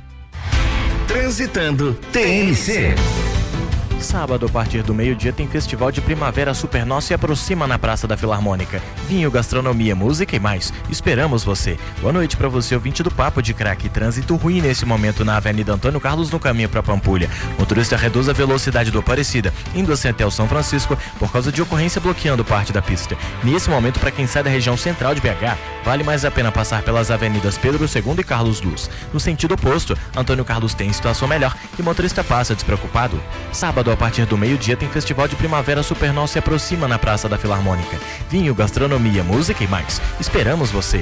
Transitando T N C. Sábado, a partir do meio-dia, tem Festival de Primavera Super Nossa e aproxima na Praça da Filarmônica. Vinho, gastronomia, música e mais. Esperamos você. Boa noite pra você, ouvinte do Papo de Craque. Trânsito ruim nesse momento na Avenida Antônio Carlos, no caminho pra Pampulha. Motorista reduz a velocidade do Aparecida, indo assim até o São Francisco, por causa de ocorrência bloqueando parte da pista. Nesse momento, para quem sai da região central de B H, vale mais a pena passar pelas avenidas Pedro segundo e Carlos Luz. No sentido oposto, Antônio Carlos tem situação melhor e motorista passa despreocupado. Sábado, a partir do meio-dia, tem Festival de Primavera Super Nossa e aproxima na Praça da Filarmônica. Vinho, gastronomia, música e mais. Esperamos você.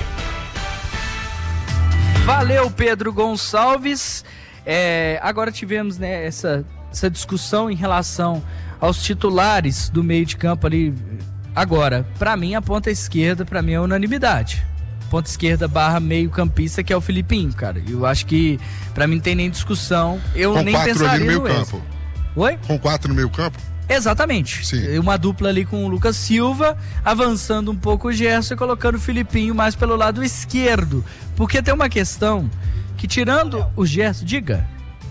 Valeu, Pedro Gonçalves. É, agora tivemos, né, essa, essa discussão em relação aos titulares do meio de campo ali. Agora, pra mim, a ponta esquerda, pra mim, é unanimidade. Ponta esquerda barra meio campista, que é o Filipinho, cara. Eu acho que, pra mim, não tem nem discussão. Eu Com nem quatro pensaria ali no meio no campo. Oi? Com quatro no meio campo? Exatamente. Sim. Uma dupla ali com o Lucas Silva, avançando um pouco o Gerson e colocando o Filipinho mais pelo lado esquerdo. Porque tem uma questão que, tirando o Gerson, diga.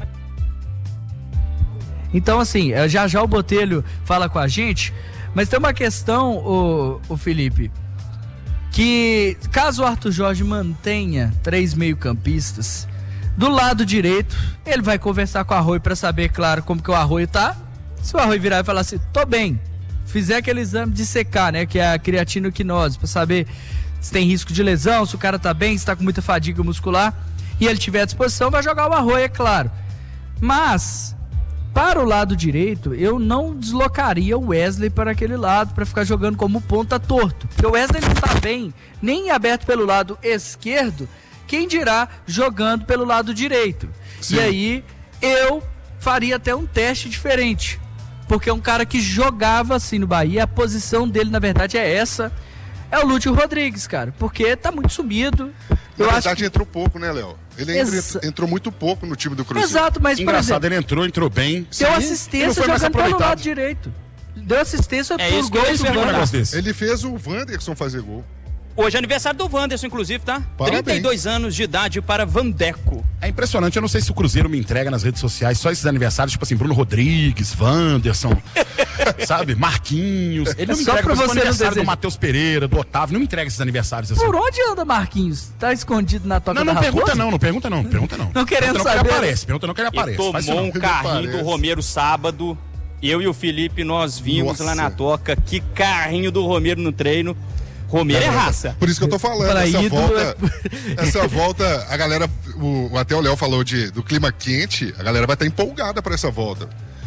Então, assim, já já o Botelho fala com a gente, mas tem uma questão, o, o Felipe, que caso o Arthur Jorge mantenha três meio-campistas, do lado direito, ele vai conversar com o Arroio para saber, claro, como que o Arroio tá. Se o Arroio virar e falar assim, tô bem, fizer aquele exame de secar, né, que é a creatinoquinose, para saber se tem risco de lesão, se o cara tá bem, se tá com muita fadiga muscular, e ele tiver à disposição, vai jogar o Arroio, é claro. Mas, para o lado direito, eu não deslocaria o Wesley para aquele lado, para ficar jogando como ponta torto. Porque o Wesley não tá bem, nem aberto pelo lado esquerdo, quem dirá jogando pelo lado direito. Sim. E aí, eu faria até um teste diferente. Porque é um cara que jogava assim no Bahia, a posição dele, na verdade, é essa. É o Lúcio Rodrigues, cara, porque tá muito sumido. Na eu verdade, acho que... entrou pouco, né, Léo? Ele Exa... entrou, entrou muito pouco no time do Cruzeiro. Exato, mas por engraçado, exemplo, ele entrou, entrou bem. Deu Sim, assistência jogando pelo lado direito. Deu assistência é por gol do Wanderson. Ele fez o Wanderson fazer gol. Hoje é aniversário do Wanderson, inclusive, tá? Parabéns. trinta e dois anos de idade para Vandeco. É impressionante, eu não sei se o Cruzeiro me entrega nas redes sociais só esses aniversários, tipo assim, Bruno Rodrigues, Wanderson. Sabe? Marquinhos. Ele não É me só entrega pra os você não aniversário do desejar. Matheus Pereira, do Otávio, não me entrega esses aniversários assim. Por onde anda Marquinhos? Tá escondido na toca Não, não da pergunta raposa? não, não pergunta não, pergunta não. Não querendo pergunta não saber. Que ele aparece, pergunta não que ele E aparece. Faz isso tomou não. um carrinho do Romero sábado. Eu e o Felipe, nós vimos Nossa. lá na toca. Que carrinho do Romero no treino. Romero é raça. Por isso que eu tô falando, Pra essa ídolo volta, essa volta, a galera, o, até o Léo falou de, do clima quente, a galera vai estar empolgada pra essa volta.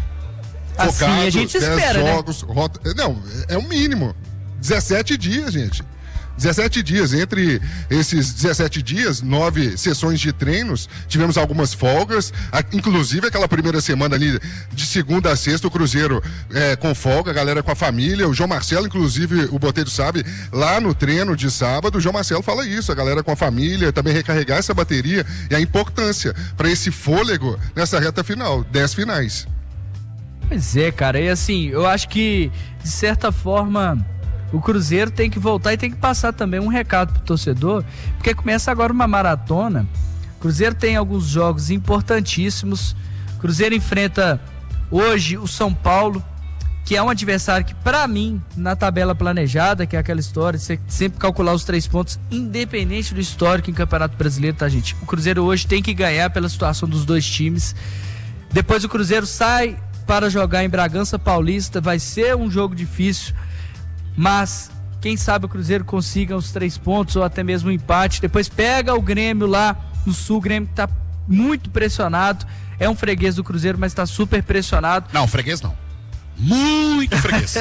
Assim a gente dez espera, né? jogos, rota, não, é o mínimo. dezessete dias, gente. dezessete dias. Entre esses dezessete dias, nove sessões de treinos, tivemos algumas folgas, a- inclusive aquela primeira semana ali, de segunda a sexta, o Cruzeiro é, com folga, a galera com a família, o João Marcelo, inclusive, o Botelho sabe, lá no treino de sábado, o João Marcelo fala isso, a galera com a família, também recarregar essa bateria e a importância para esse fôlego nessa reta final, dez finais. Pois é, cara, e assim, eu acho que, de certa forma, o Cruzeiro tem que voltar e tem que passar também um recado pro torcedor, porque começa agora uma maratona. O Cruzeiro tem alguns jogos importantíssimos. O Cruzeiro enfrenta hoje o São Paulo, que é um adversário que, pra mim, na tabela planejada, que é aquela história de você sempre calcular os três pontos, independente do histórico em Campeonato Brasileiro, tá, gente? O Cruzeiro hoje tem que ganhar pela situação dos dois times. Depois o Cruzeiro sai para jogar em Bragança Paulista, vai ser um jogo difícil, mas quem sabe o Cruzeiro consiga os três pontos ou até mesmo um empate. Depois pega o Grêmio lá no Sul, o Grêmio tá muito pressionado, é um freguês do Cruzeiro, mas tá super pressionado. Não, freguês não. Muito freguês.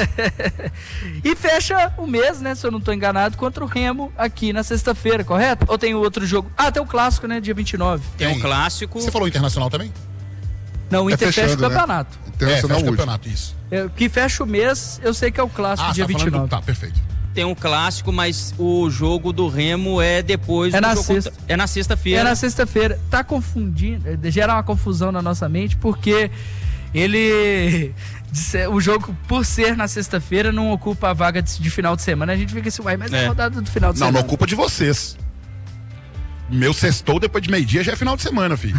E fecha o mês, né, se eu não tô enganado, contra o Remo aqui na sexta-feira, correto? Ou tem outro jogo? Ah, tem o clássico, né, dia vinte e nove. Tem um clássico. Você falou Internacional também? Não, o É Inter fecha o fechando, né? campeonato. É, Internacional fecha o último. campeonato, isso. É, que fecha o mês, eu sei que é o clássico, Ah, dia tá falando vinte e nove. do... Tá, perfeito. Tem um clássico, mas o jogo do Remo é depois É do na jogo sexta. contra- É na sexta-feira. É na sexta-feira. Tá confundindo, eh, gera uma confusão na nossa mente, porque ele. O jogo, por ser na sexta-feira, não ocupa a vaga de, de final de semana. A gente fica assim, uai, mas é É. a rodada do final de Não, semana. não culpa de vocês. Meu sextou depois de meio-dia já é final de semana, filho.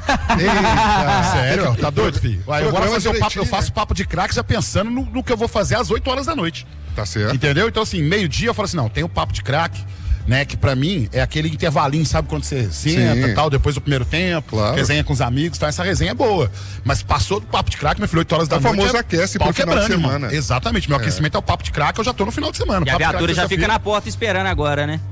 Sério, tá doido, filho? Uai, eu, Programa vou fazer o papo, eu direitinho, faço papo de craque já pensando no, no que eu vou fazer às oito horas da noite. Tá certo. Entendeu? Então, assim, meio-dia eu falo assim, não, tem o papo de craque, né? Que pra mim é aquele intervalinho, sabe? Quando você senta Sim. e tal, depois do primeiro tempo, Claro. resenha com os amigos, tá? Essa resenha é boa. Mas passou do papo de craque, meu filho, oito horas da É o noite. famoso aquece pro pau final de quebrando, irmão. semana. Exatamente. Meu É. aquecimento é o papo de craque, eu já tô no final de semana. E a Papo de craque viatura já fica sexta-feira. na porta esperando agora, né?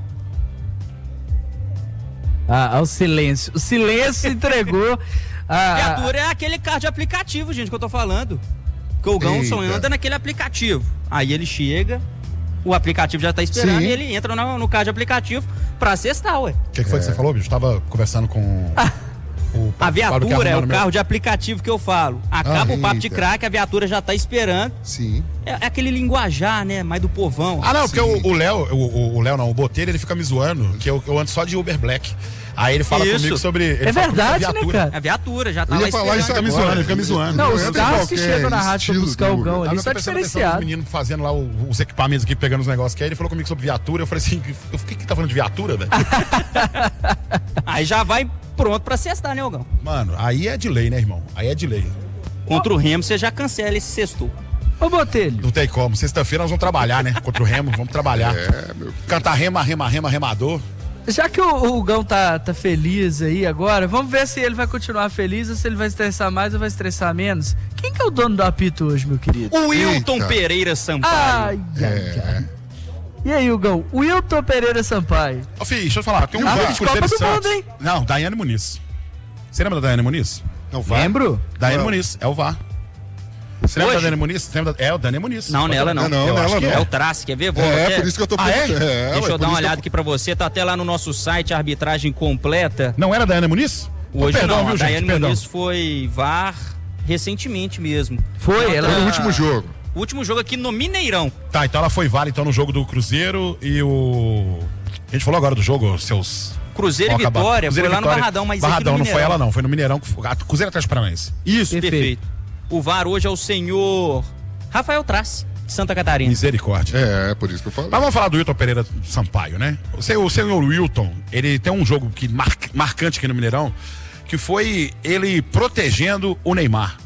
Ah, o silêncio. O silêncio entregou. A a- viatura é aquele carro de aplicativo, gente, que eu tô falando. Que o Gãoson Eita. anda naquele aplicativo. Aí ele chega, o aplicativo já tá esperando Sim. e ele entra no, no carro de aplicativo pra cestar, ué. O que, que foi que você falou, bicho? Tava conversando com o. A Fábio viatura é Carvalho, o meu- carro de aplicativo que eu falo. Acaba Ah, o papo de eita. craque, a viatura já tá esperando. Sim. É, é aquele linguajar, né? Mais do povão. Ah, não, porque o o Léo, o- o o Léo não, o Botelho, ele fica me zoando, que eu, eu ando só de Uber Black. Aí ele fala Isso. comigo sobre. ele É fala comigo sobre verdade, né, viatura. cara? A viatura já tá Eu lá ia falar esperando. isso Fica me agora. zoando, ele fica me zoando. Não, os entra carros que qualquer chegam na rádio pra estilo buscar o do Gão Uber. Aí ali eu só tô prestando atenção nos diferenciado. meninos fazendo lá o- os equipamentos aqui, pegando os negócios, que aí ele falou comigo sobre viatura, eu falei assim, eu fiquei que tá falando de viatura, velho? Aí já vai pronto pra cestar, né, Gão? Mano, aí é de lei, né, irmão? Aí é de lei. Contra o Remo, você já cancela esse sexto. Ô, Botelho, Não tem como. Sexta-feira nós vamos trabalhar, né? Contra o Remo, vamos trabalhar. É, meu filho. Cantar rema, rema, rema, remador. já que o, o Gão tá, tá feliz aí agora, vamos ver se ele vai continuar feliz ou se ele vai estressar mais ou vai estressar menos. Quem que é o dono do apito hoje, meu querido? O Wilton Eita. Pereira Sampaio. Ai, ai, ai. E aí, Gão? Wilton Pereira Sampaio. Ô, filho, deixa eu falar. Tem um Ah, jogo de de Cruzeiro Copa e do Mundo, Santos. hein? Não, Daiane Muniz. Você lembra da Daiane Muniz? Não vai? Lembro? Daiane Não. Muniz, é o V A R. Você lembra Hoje? da Daiane Muniz? Você lembra da... É, o Daiane Muniz. Não, nela não. Não, não, Eu nela acho que não. É o trace, quer ver? Vou É, até- por isso que eu tô Ah, é? perguntando. É, Deixa ué, eu por dar uma isso que olhada aqui pra você, tá até lá no nosso site, a arbitragem completa. Não era a Daiane Muniz? Hoje Oh, perdão, não, viu, a gente? Daiane Perdão. Muniz foi V A R recentemente mesmo. Foi, ela. Foi no último jogo. O último jogo aqui no Mineirão. Tá, então ela foi V A R então, no jogo do Cruzeiro e o... A gente falou agora do jogo, seus... Cruzeiro Vão e acabar. Vitória, Cruzeiro foi e lá no Vitória. Barradão, mas Barradão, aqui no não Mineirão. foi ela não, foi no Mineirão, que foi- a Cruzeiro Atlético Paranaense. Isso, Perfeito. perfeito. O V A R hoje é o senhor Rafael Trace, de Santa Catarina. Misericórdia. É, por isso que eu falei. Mas vamos falar do Wilton Pereira Sampaio, né? O senhor, o senhor Wilton, ele tem um jogo que mar- marcante aqui no Mineirão, que foi ele protegendo o Neymar.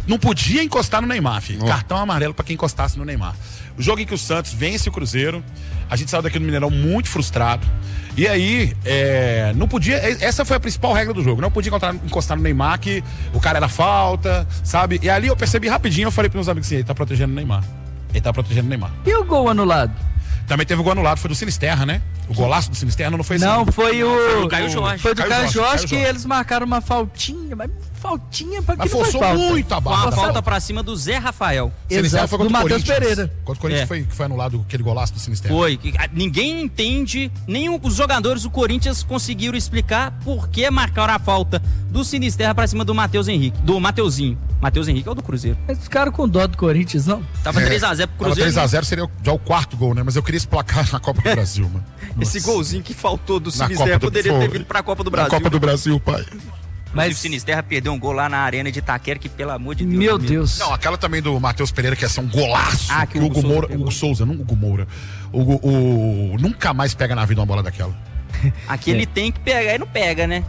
Não podia encostar no Neymar, filho. Oh. Cartão amarelo pra quem encostasse no Neymar. O jogo em que o Santos vence o Cruzeiro, a gente saiu daqui do Mineirão muito frustrado. E aí, é, não podia. Essa foi a principal regra do jogo. Não podia encontrar, encostar no Neymar, que o cara era falta, sabe? E ali eu percebi rapidinho, eu falei pros meus amigos assim: ele tá protegendo o Neymar. Ele tá protegendo o Neymar. E o gol anulado? Também teve o gol anulado, foi do Sinisterra, né? O golaço do Sinisterra não foi esse. Não, foi o. Foi do Caio Jorge. Foi do Caio Caio Jorge, Jorge, Caio que Jorge. eles marcaram uma faltinha, mas faltinha pra que Mas não foi forçou falta. muito a Foi barra. uma falta pra cima do Zé Rafael. Sinisterra foi do contra o Matheus Corinthians. Pereira. Contra o Corinthians É. foi, que foi anulado aquele golaço do Sinisterra. Foi. que, ah, Ninguém entende, nem os jogadores do Corinthians conseguiram explicar por que marcaram a falta do Sinisterra pra cima do Matheus Henrique, do Mateuzinho. Matheus Henrique é o do Cruzeiro. Eles ficaram com dó do Corinthians, não? Tava É, três a zero pro Tava Cruzeiro. três a zero seria já o quarto gol, né? Mas eu queria esse placar na Copa do Brasil, mano. Esse Nossa. golzinho que faltou do Na Sinisterra Copa do- poderia foi. ter vindo pra Copa do Na Brasil. Copa do Brasil, pai. Mas o Sinisterra perdeu um gol lá na arena de Itaquera, que pelo amor de Deus. Meu amigo. Deus. Não, aquela também do Matheus Pereira, que ia ser um golaço. Ah, que o o Hugo Hugo Souza Moura, pegou. Hugo Souza, não Hugo Moura. O, o, o- nunca mais pega na vida uma bola daquela. Aqui É. ele tem que pegar e não pega, né?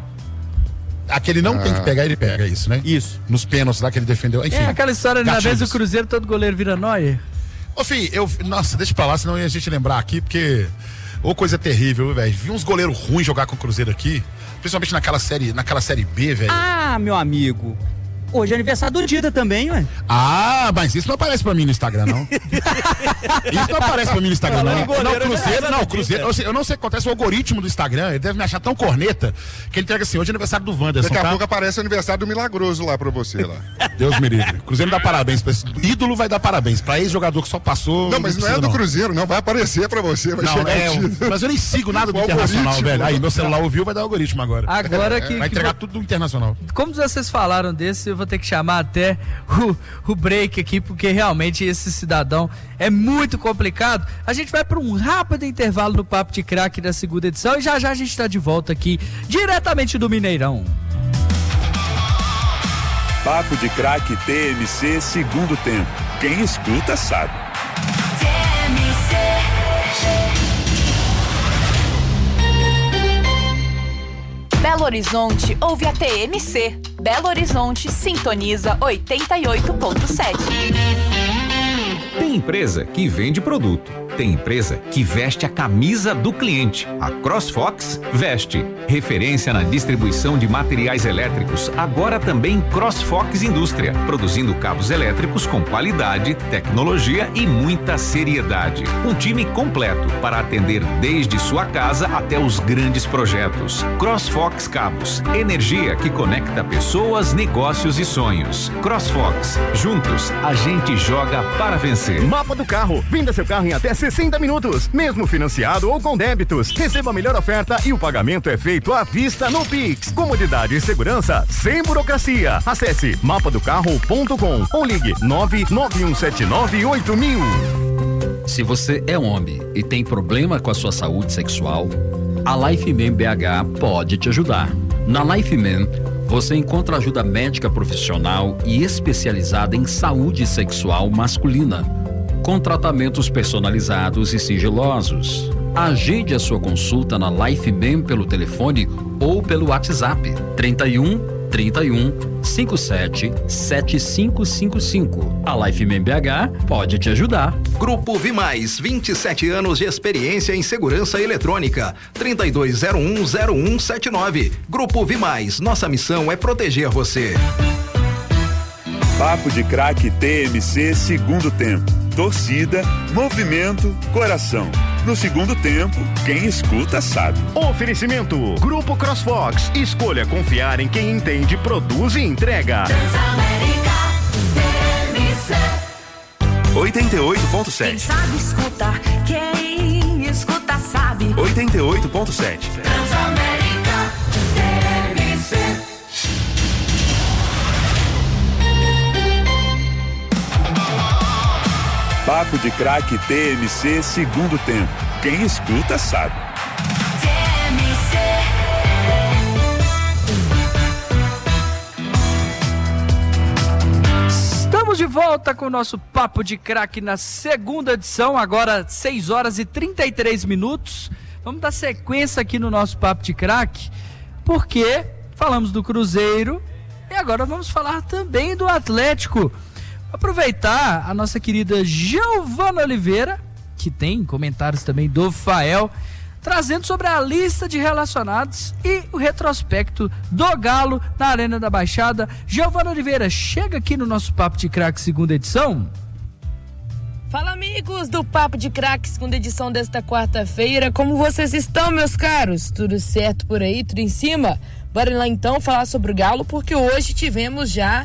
Aquele não Ah. tem que pegar, ele pega isso, né? Isso. Nos pênaltis lá que ele defendeu. Enfim. É aquela história, na vez gatilhos. do Cruzeiro, todo goleiro vira nóia. Ô, filho, eu. Nossa, deixa pra lá, senão ia a gente lembrar aqui, porque. Ô, coisa terrível, velho. Vi uns goleiros ruins jogar com o Cruzeiro aqui. Principalmente naquela série, naquela série B, velho. Ah, meu amigo. Hoje é aniversário do Dida também, ué. Ah, mas isso não aparece pra mim no Instagram, não. Isso não aparece pra mim no Instagram, não. Falando em Não, goleiro, Cruzeiro, é não, verdade, Cruzeiro. Eu, sei- eu não sei o que acontece, o algoritmo do Instagram, ele deve me achar tão corneta que ele entrega assim: hoje é aniversário do Wanderson. Daqui a tá? pouco aparece o aniversário do Milagroso lá pra você lá. Deus me livre. Cruzeiro dá parabéns pra esse. Ídolo vai dar parabéns. Pra ex-jogador que só passou. Não, mas não é precisa, do Cruzeiro, não. Vai aparecer pra você, vai Não, chegar é, o título. mas eu nem sigo nada do O Internacional, algoritmo. velho. Aí, meu celular ouviu, vai dar algoritmo agora. Agora que. Vai que entregar vo- tudo do Internacional. Como vocês falaram desse, eu vou ter que chamar até o, o break aqui, porque realmente esse cidadão é muito complicado. A gente vai para um rápido intervalo no Papo de Craque da segunda edição e já já a gente está de volta aqui, diretamente do Mineirão. Papo de Craque T M C segundo tempo. Quem escuta sabe. Belo Horizonte ouve a T M C. Belo Horizonte sintoniza oitenta e oito ponto sete. Tem empresa que vende produto. Tem empresa que veste a camisa do cliente. A CrossFox veste. Referência na distribuição de materiais elétricos. Agora também CrossFox Indústria. Produzindo cabos elétricos com qualidade, tecnologia e muita seriedade. Um time completo para atender desde sua casa até os grandes projetos. CrossFox Cabos. Energia que conecta pessoas, negócios e sonhos. CrossFox. Juntos, a gente joga para vencer. Mapa do carro. Venda seu carro em até sessenta minutos, mesmo financiado ou com débitos. Receba a melhor oferta e o pagamento é feito à vista no Pix. Comodidade e segurança sem burocracia. Acesse mapa do carro ponto com ou ligue nove nove um sete nove oito mil. Se você é homem e tem problema com a sua saúde sexual, a Lifeman B H pode te ajudar. Na Lifeman, você encontra ajuda médica profissional e especializada em saúde sexual masculina, com tratamentos personalizados e sigilosos. Agende a sua consulta na Lifeman pelo telefone ou pelo WhatsApp trinta e um, trinta e um, cinquenta e sete, setenta e cinco cinquenta e cinco. A Lifeman B H pode te ajudar. Grupo Vimais, vinte e sete anos de experiência em segurança eletrônica. trinta e dois zero um zero um sete nove. Grupo Vimais, nossa missão é proteger você. Papo de Craque T M C segundo tempo. Torcida, movimento, coração. No segundo tempo, quem escuta sabe. Oferecimento Grupo CrossFox. Escolha confiar em quem entende, produz e entrega. oitenta e oito ponto Quem sete. sabe escutar, quem escuta sabe. oitenta e oito ponto sete. Transamérica, T M C. Papo de Craque T M C segundo tempo. Quem escuta sabe. Estamos de volta com o nosso Papo de Craque na segunda edição, agora seis horas e trinta e três minutos. Vamos dar sequência aqui no nosso Papo de Craque, porque falamos do Cruzeiro, E agora vamos falar também do Atlético. Aproveitar a nossa querida Giovana Oliveira, que tem comentários também do Fael, trazendo sobre a lista de relacionados e o retrospecto do Galo na Arena da Baixada. Giovana Oliveira, chega aqui no nosso Papo de Craque segunda edição. Fala, amigos do Papo de Craque, segunda edição desta quarta-feira. Como vocês estão, meus caros? Tudo certo por aí? Tudo em cima? Bora lá então falar sobre o Galo, porque hoje tivemos já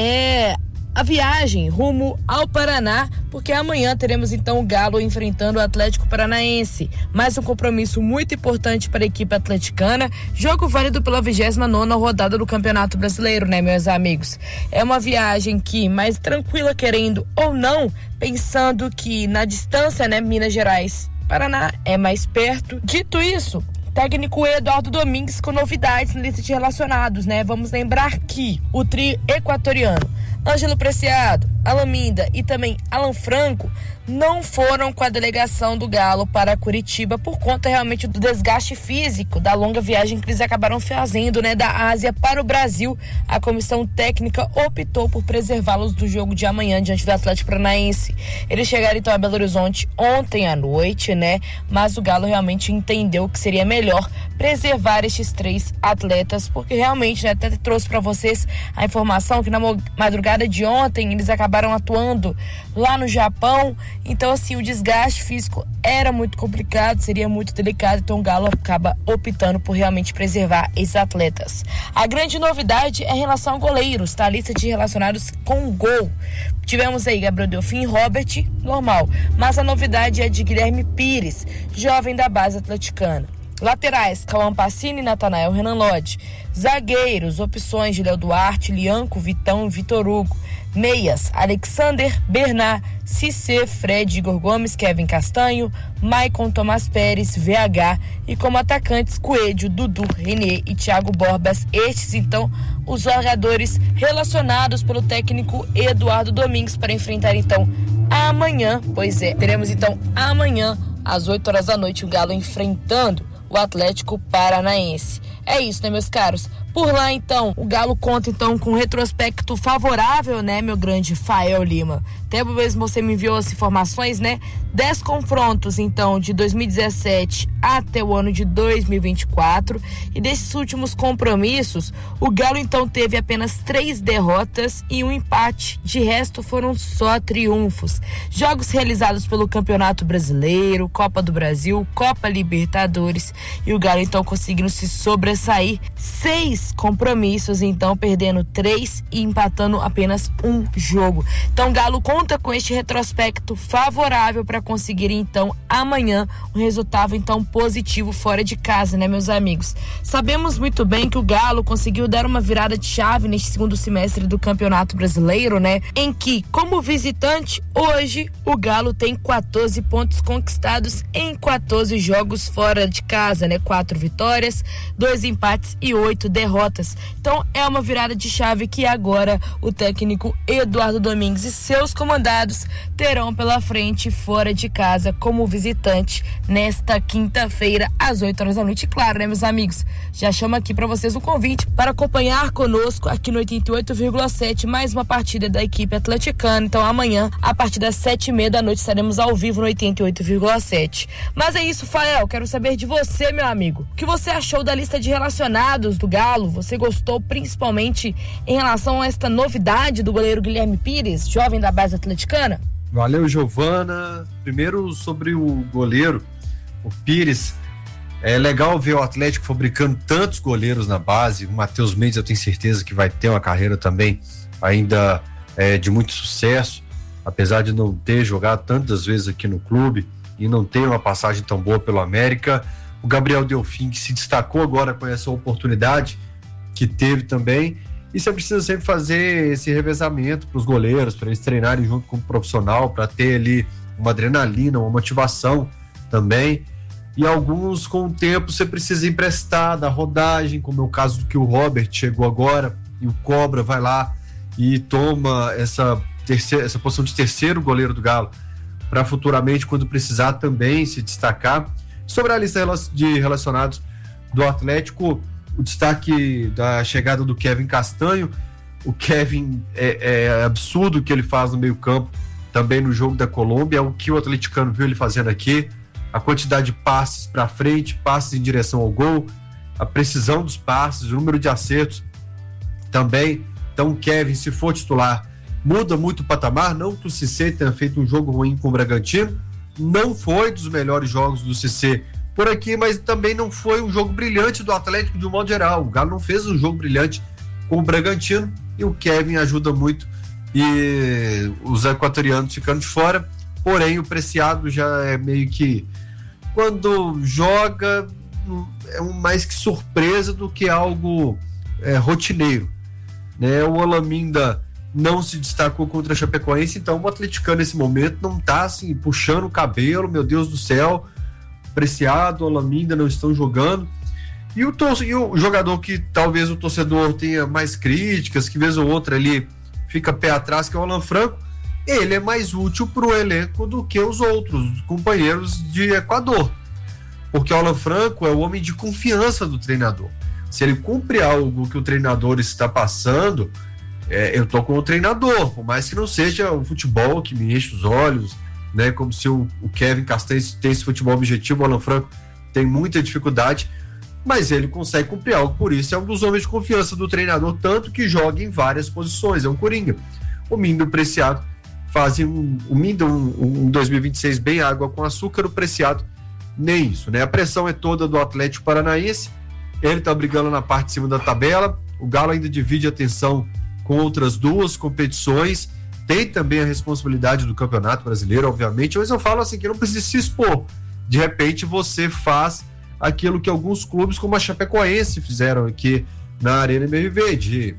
é, a viagem rumo ao Paraná, porque amanhã teremos então o Galo enfrentando o Atlético Paranaense. Mais um compromisso muito importante para a equipe atleticana, jogo válido pela vigésima nona rodada do Campeonato Brasileiro, né, meus amigos? É uma viagem que, mais tranquila querendo ou não, pensando que na distância, né, Minas Gerais, Paraná é mais perto. Dito isso, técnico Eduardo Domingues com novidades na lista de relacionados, né? Vamos lembrar que o trio equatoriano Ângelo Preciado, Alan Minda e também Alan Franco não foram com a delegação do Galo para Curitiba por conta realmente do desgaste físico da longa viagem que eles acabaram fazendo, né, da Ásia para o Brasil. A comissão técnica optou por preservá-los do jogo de amanhã diante do Atlético Paranaense. Eles chegaram então a Belo Horizonte ontem à noite, né, mas o Galo realmente entendeu que seria melhor preservar estes três atletas, porque realmente, né, até trouxe para vocês a informação que na madrugada de ontem eles acabaram atuando lá no Japão. Então, assim, o desgaste físico era muito complicado, seria muito delicado, então o Galo acaba optando por realmente preservar esses atletas. A grande novidade é em relação a goleiros, tá? A lista de relacionados com gol. Tivemos aí Gabriel Delfim e Robert, normal, mas a novidade é de Guilherme Pires, jovem da base atleticana. Laterais, Cauã Pacini, Natanael, Renan Lodge. Zagueiros, opções de Léo Duarte, Lianco, Vitão e Vitor Hugo. Meias, Alexander, Bernard, Cissé, Fred, Igor Gomes, Kevin Castanho, Maicon, Tomás Pérez, V H. E como atacantes, Coelho, Dudu, Renê e Thiago Borbas. Estes, então, os jogadores relacionados pelo técnico Eduardo Domingues para enfrentar, então, amanhã. Pois é, teremos, então, amanhã, às oito horas da noite, o Galo enfrentando o Atlético Paranaense. É isso, né, meus caros? Por lá, então, o Galo conta, então, com um retrospecto favorável, né, meu grande Fael Lima? Até mesmo você me enviou as informações, né? Dez confrontos, então, de dois mil e dezessete até o ano de dois mil e vinte e quatro. E desses últimos compromissos, o Galo, então, teve apenas três derrotas e um empate. De resto, foram só triunfos. Jogos realizados pelo Campeonato Brasileiro, Copa do Brasil, Copa Libertadores. E o Galo, então, conseguindo se sobressair. Seis compromissos, então, perdendo três e empatando apenas um jogo. Então, o Galo conta com este retrospecto favorável para conseguir, então, amanhã um resultado, então, positivo fora de casa, né, meus amigos? Sabemos muito bem que o Galo conseguiu dar uma virada de chave neste segundo semestre do Campeonato Brasileiro, né, em que, como visitante, hoje o Galo tem quatorze pontos conquistados em quatorze jogos fora de casa, né, quatro vitórias, dois empates e oito derrotas. Então, é uma virada de chave que agora o técnico Eduardo Domingues e seus comandados terão pela frente fora de casa como visitante nesta quinta-feira às oito horas da noite. E claro, né, meus amigos, já chamo aqui para vocês um convite para acompanhar conosco aqui no oitenta e oito vírgula sete mais uma partida da equipe atleticana. Então amanhã, a partir das sete e meia da noite, estaremos ao vivo no oitenta e oito vírgula sete. Mas é isso, Fael, quero saber de você, meu amigo. O que você achou da lista de relacionados do Galo? Você gostou principalmente em relação a esta novidade do goleiro Guilherme Pires, jovem da base atleticana? Valeu, Giovana. Primeiro, sobre o goleiro, o Pires. É legal ver o Atlético fabricando tantos goleiros na base. O Matheus Mendes, eu tenho certeza que vai ter uma carreira também ainda é, de muito sucesso, apesar de não ter jogado tantas vezes aqui no clube e não ter uma passagem tão boa pelo América. O Gabriel Delfim, que se destacou agora com essa oportunidade que teve também. E você precisa sempre fazer esse revezamento para os goleiros, para eles treinarem junto com o profissional, para ter ali uma adrenalina, uma motivação também. E alguns, com o tempo, você precisa emprestar da rodagem, como é o caso do que o Robert chegou agora, e o Cobra vai lá e toma essa, terceira, essa posição de terceiro goleiro do Galo, para futuramente, quando precisar, também se destacar. Sobre a lista de relacionados do Atlético, o destaque da chegada do Kevin Castanho, O Kevin, é, é absurdo o que ele faz no meio campo, também no jogo da Colômbia, é o que o atleticano viu ele fazendo aqui, a quantidade de passes para frente, passes em direção ao gol, a precisão dos passes, o número de acertos também. Então o Kevin, se for titular, muda muito o patamar. Não que o Cissé tenha feito um jogo ruim com o Bragantino, não foi dos melhores jogos do Cissé por aqui, mas também não foi um jogo brilhante do Atlético de um modo geral. O Galo não fez um jogo brilhante com o Bragantino e o Kevin ajuda muito, e os equatorianos ficando de fora. Porém, o Preciado já é meio que, quando joga, é um mais que surpresa do que algo é, rotineiro, né? O Olaminda não se destacou contra a Chapecoense, então o atleticano nesse momento não tá assim puxando o cabelo, meu Deus do céu, Preciado, Olaminda não estão jogando. E o, tor- e o jogador que talvez o torcedor tenha mais críticas, que vez ou outra ali fica pé atrás, que é o Alan Franco, ele é mais útil para o elenco do que os outros companheiros de Equador, porque o Alan Franco é o homem de confiança do treinador. Se ele cumpre algo que o treinador está passando, é, eu tô com o treinador, por mais que não seja o futebol que me enche os olhos, né? Como se o, o Kevin Castanho tem esse futebol objetivo, o Alan Franco tem muita dificuldade, mas ele consegue cumprir algo, por isso é um dos homens de confiança do treinador, tanto que joga em várias posições, é um coringa. O Mindo e o Preciado fazem um, o Mindo um, um dois mil e vinte e seis bem água com açúcar, o Preciado nem isso, né? A pressão é toda do Atlético Paranaense, ele tá brigando na parte de cima da tabela, o Galo ainda divide a atenção com outras duas competições, tem também a responsabilidade do Campeonato Brasileiro, obviamente, mas eu falo assim, que não precisa se expor. De repente você faz aquilo que alguns clubes como a Chapecoense fizeram aqui na Arena M R V, de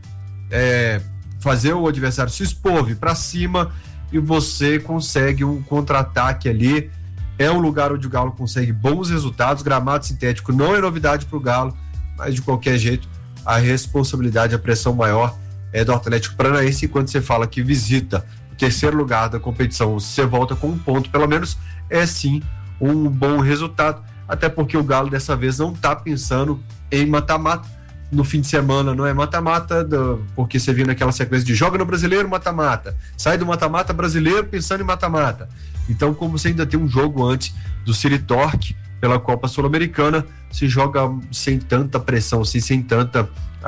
é, fazer o adversário se expor, vir para cima, e você consegue um contra-ataque ali. É um lugar onde o Galo consegue bons resultados. Gramado sintético não é novidade para o Galo, mas de qualquer jeito a responsabilidade, a pressão maior é do Atlético Paranaense. E quando você fala que visita o terceiro lugar da competição, você volta com um ponto pelo menos, é sim um bom resultado, até porque o Galo dessa vez não está pensando em mata-mata. No fim de semana não é mata-mata, porque você viu naquela sequência de joga no Brasileiro, mata-mata, sai do mata-mata brasileiro pensando em mata-mata. Então, como você ainda tem um jogo antes do City Torque pela Copa Sul-Americana, se joga sem tanta pressão, assim, sem tanta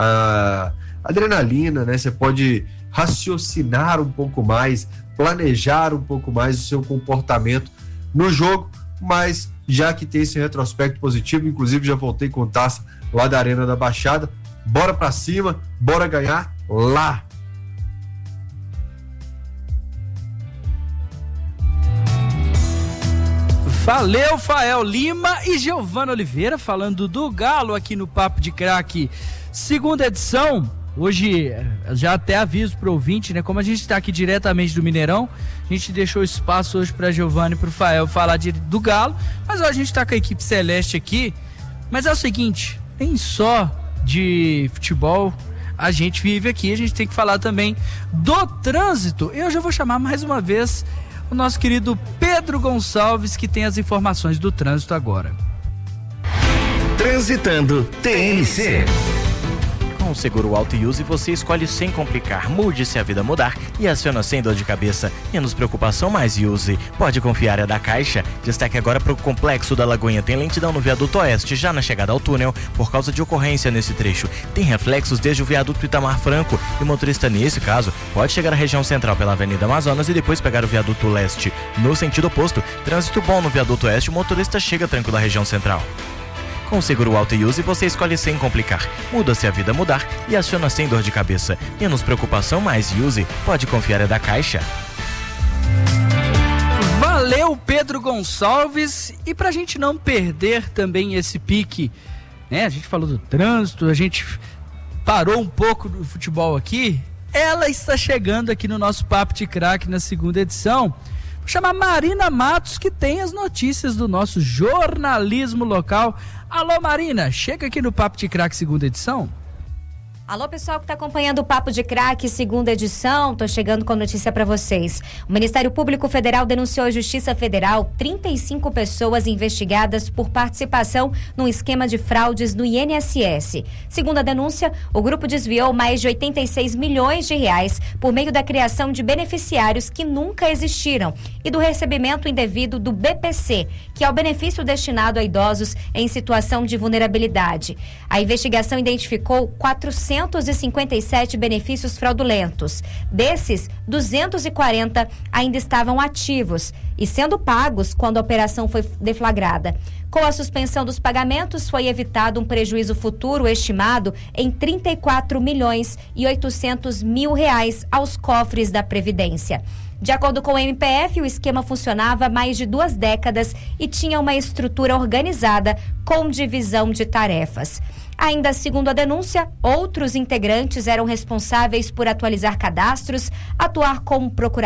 uh, adrenalina, né? Você pode raciocinar um pouco mais, planejar um pouco mais o seu comportamento no jogo, mas já que tem esse retrospecto positivo, inclusive já voltei com taça lá da Arena da Baixada, bora pra cima, bora ganhar lá. Valeu, Fael Lima e Giovana Oliveira falando do Galo aqui no Papo de Craque, segunda edição. Hoje, já até aviso pro ouvinte, né? Como a gente está aqui diretamente do Mineirão, a gente deixou espaço hoje pra Giovana e pro Fael falar de, do Galo, mas hoje a gente tá com a equipe celeste aqui. Mas é o seguinte, nem só de futebol a gente vive aqui, a gente tem que falar também do trânsito. Eu já vou chamar mais uma vez o nosso querido Pedro Gonçalves, que tem as informações do trânsito agora. Transitando T N C. Com o seguro Auto Use você escolhe sem complicar. Mude se a vida mudar e aciona sem dor de cabeça. Menos preocupação, mais Use. Pode confiar, é da Caixa. Destaque agora para o Complexo da Lagoinha. Tem lentidão no viaduto oeste, já na chegada ao túnel, por causa de ocorrência nesse trecho. Tem reflexos desde o viaduto Itamar Franco. E o motorista, nesse caso, pode chegar à região central pela Avenida Amazonas e depois pegar o viaduto leste. No sentido oposto, trânsito bom no viaduto oeste, o motorista chega tranquilo à região central. Com o seguro Auto Use você escolhe sem complicar. Muda se a vida mudar e aciona sem dor de cabeça. Menos preocupação, mais Use. Pode confiar, é da Caixa. Valeu, Pedro Gonçalves. E pra gente não perder também esse pique, né? A gente falou do trânsito, a gente parou um pouco do futebol aqui. Ela está chegando aqui no nosso Papo de Craque na segunda edição. Vou chamar Marina Matos, que tem as notícias do nosso jornalismo local. Alô, Marina, chega aqui no Papo de Craque segunda edição. Alô, pessoal que está acompanhando o Papo de Craque, segunda edição, tô chegando com notícia para vocês. O Ministério Público Federal denunciou à Justiça Federal trinta e cinco pessoas investigadas por participação num esquema de fraudes no I N S S. Segundo a denúncia, o grupo desviou mais de oitenta e seis milhões de reais por meio da criação de beneficiários que nunca existiram e do recebimento indevido do B P C, que é o benefício destinado a idosos em situação de vulnerabilidade. A investigação identificou quatrocentos e cinquenta e sete benefícios fraudulentos. Desses, duzentos e quarenta ainda estavam ativos e sendo pagos quando a operação foi deflagrada. Com a suspensão dos pagamentos, foi evitado um prejuízo futuro estimado em trinta e quatro milhões e oitocentos mil reais aos cofres da Previdência. De acordo com o M P F, o esquema funcionava há mais de duas décadas e tinha uma estrutura organizada com divisão de tarefas. Ainda segundo a denúncia, outros integrantes eram responsáveis por atualizar cadastros, atuar como procuradores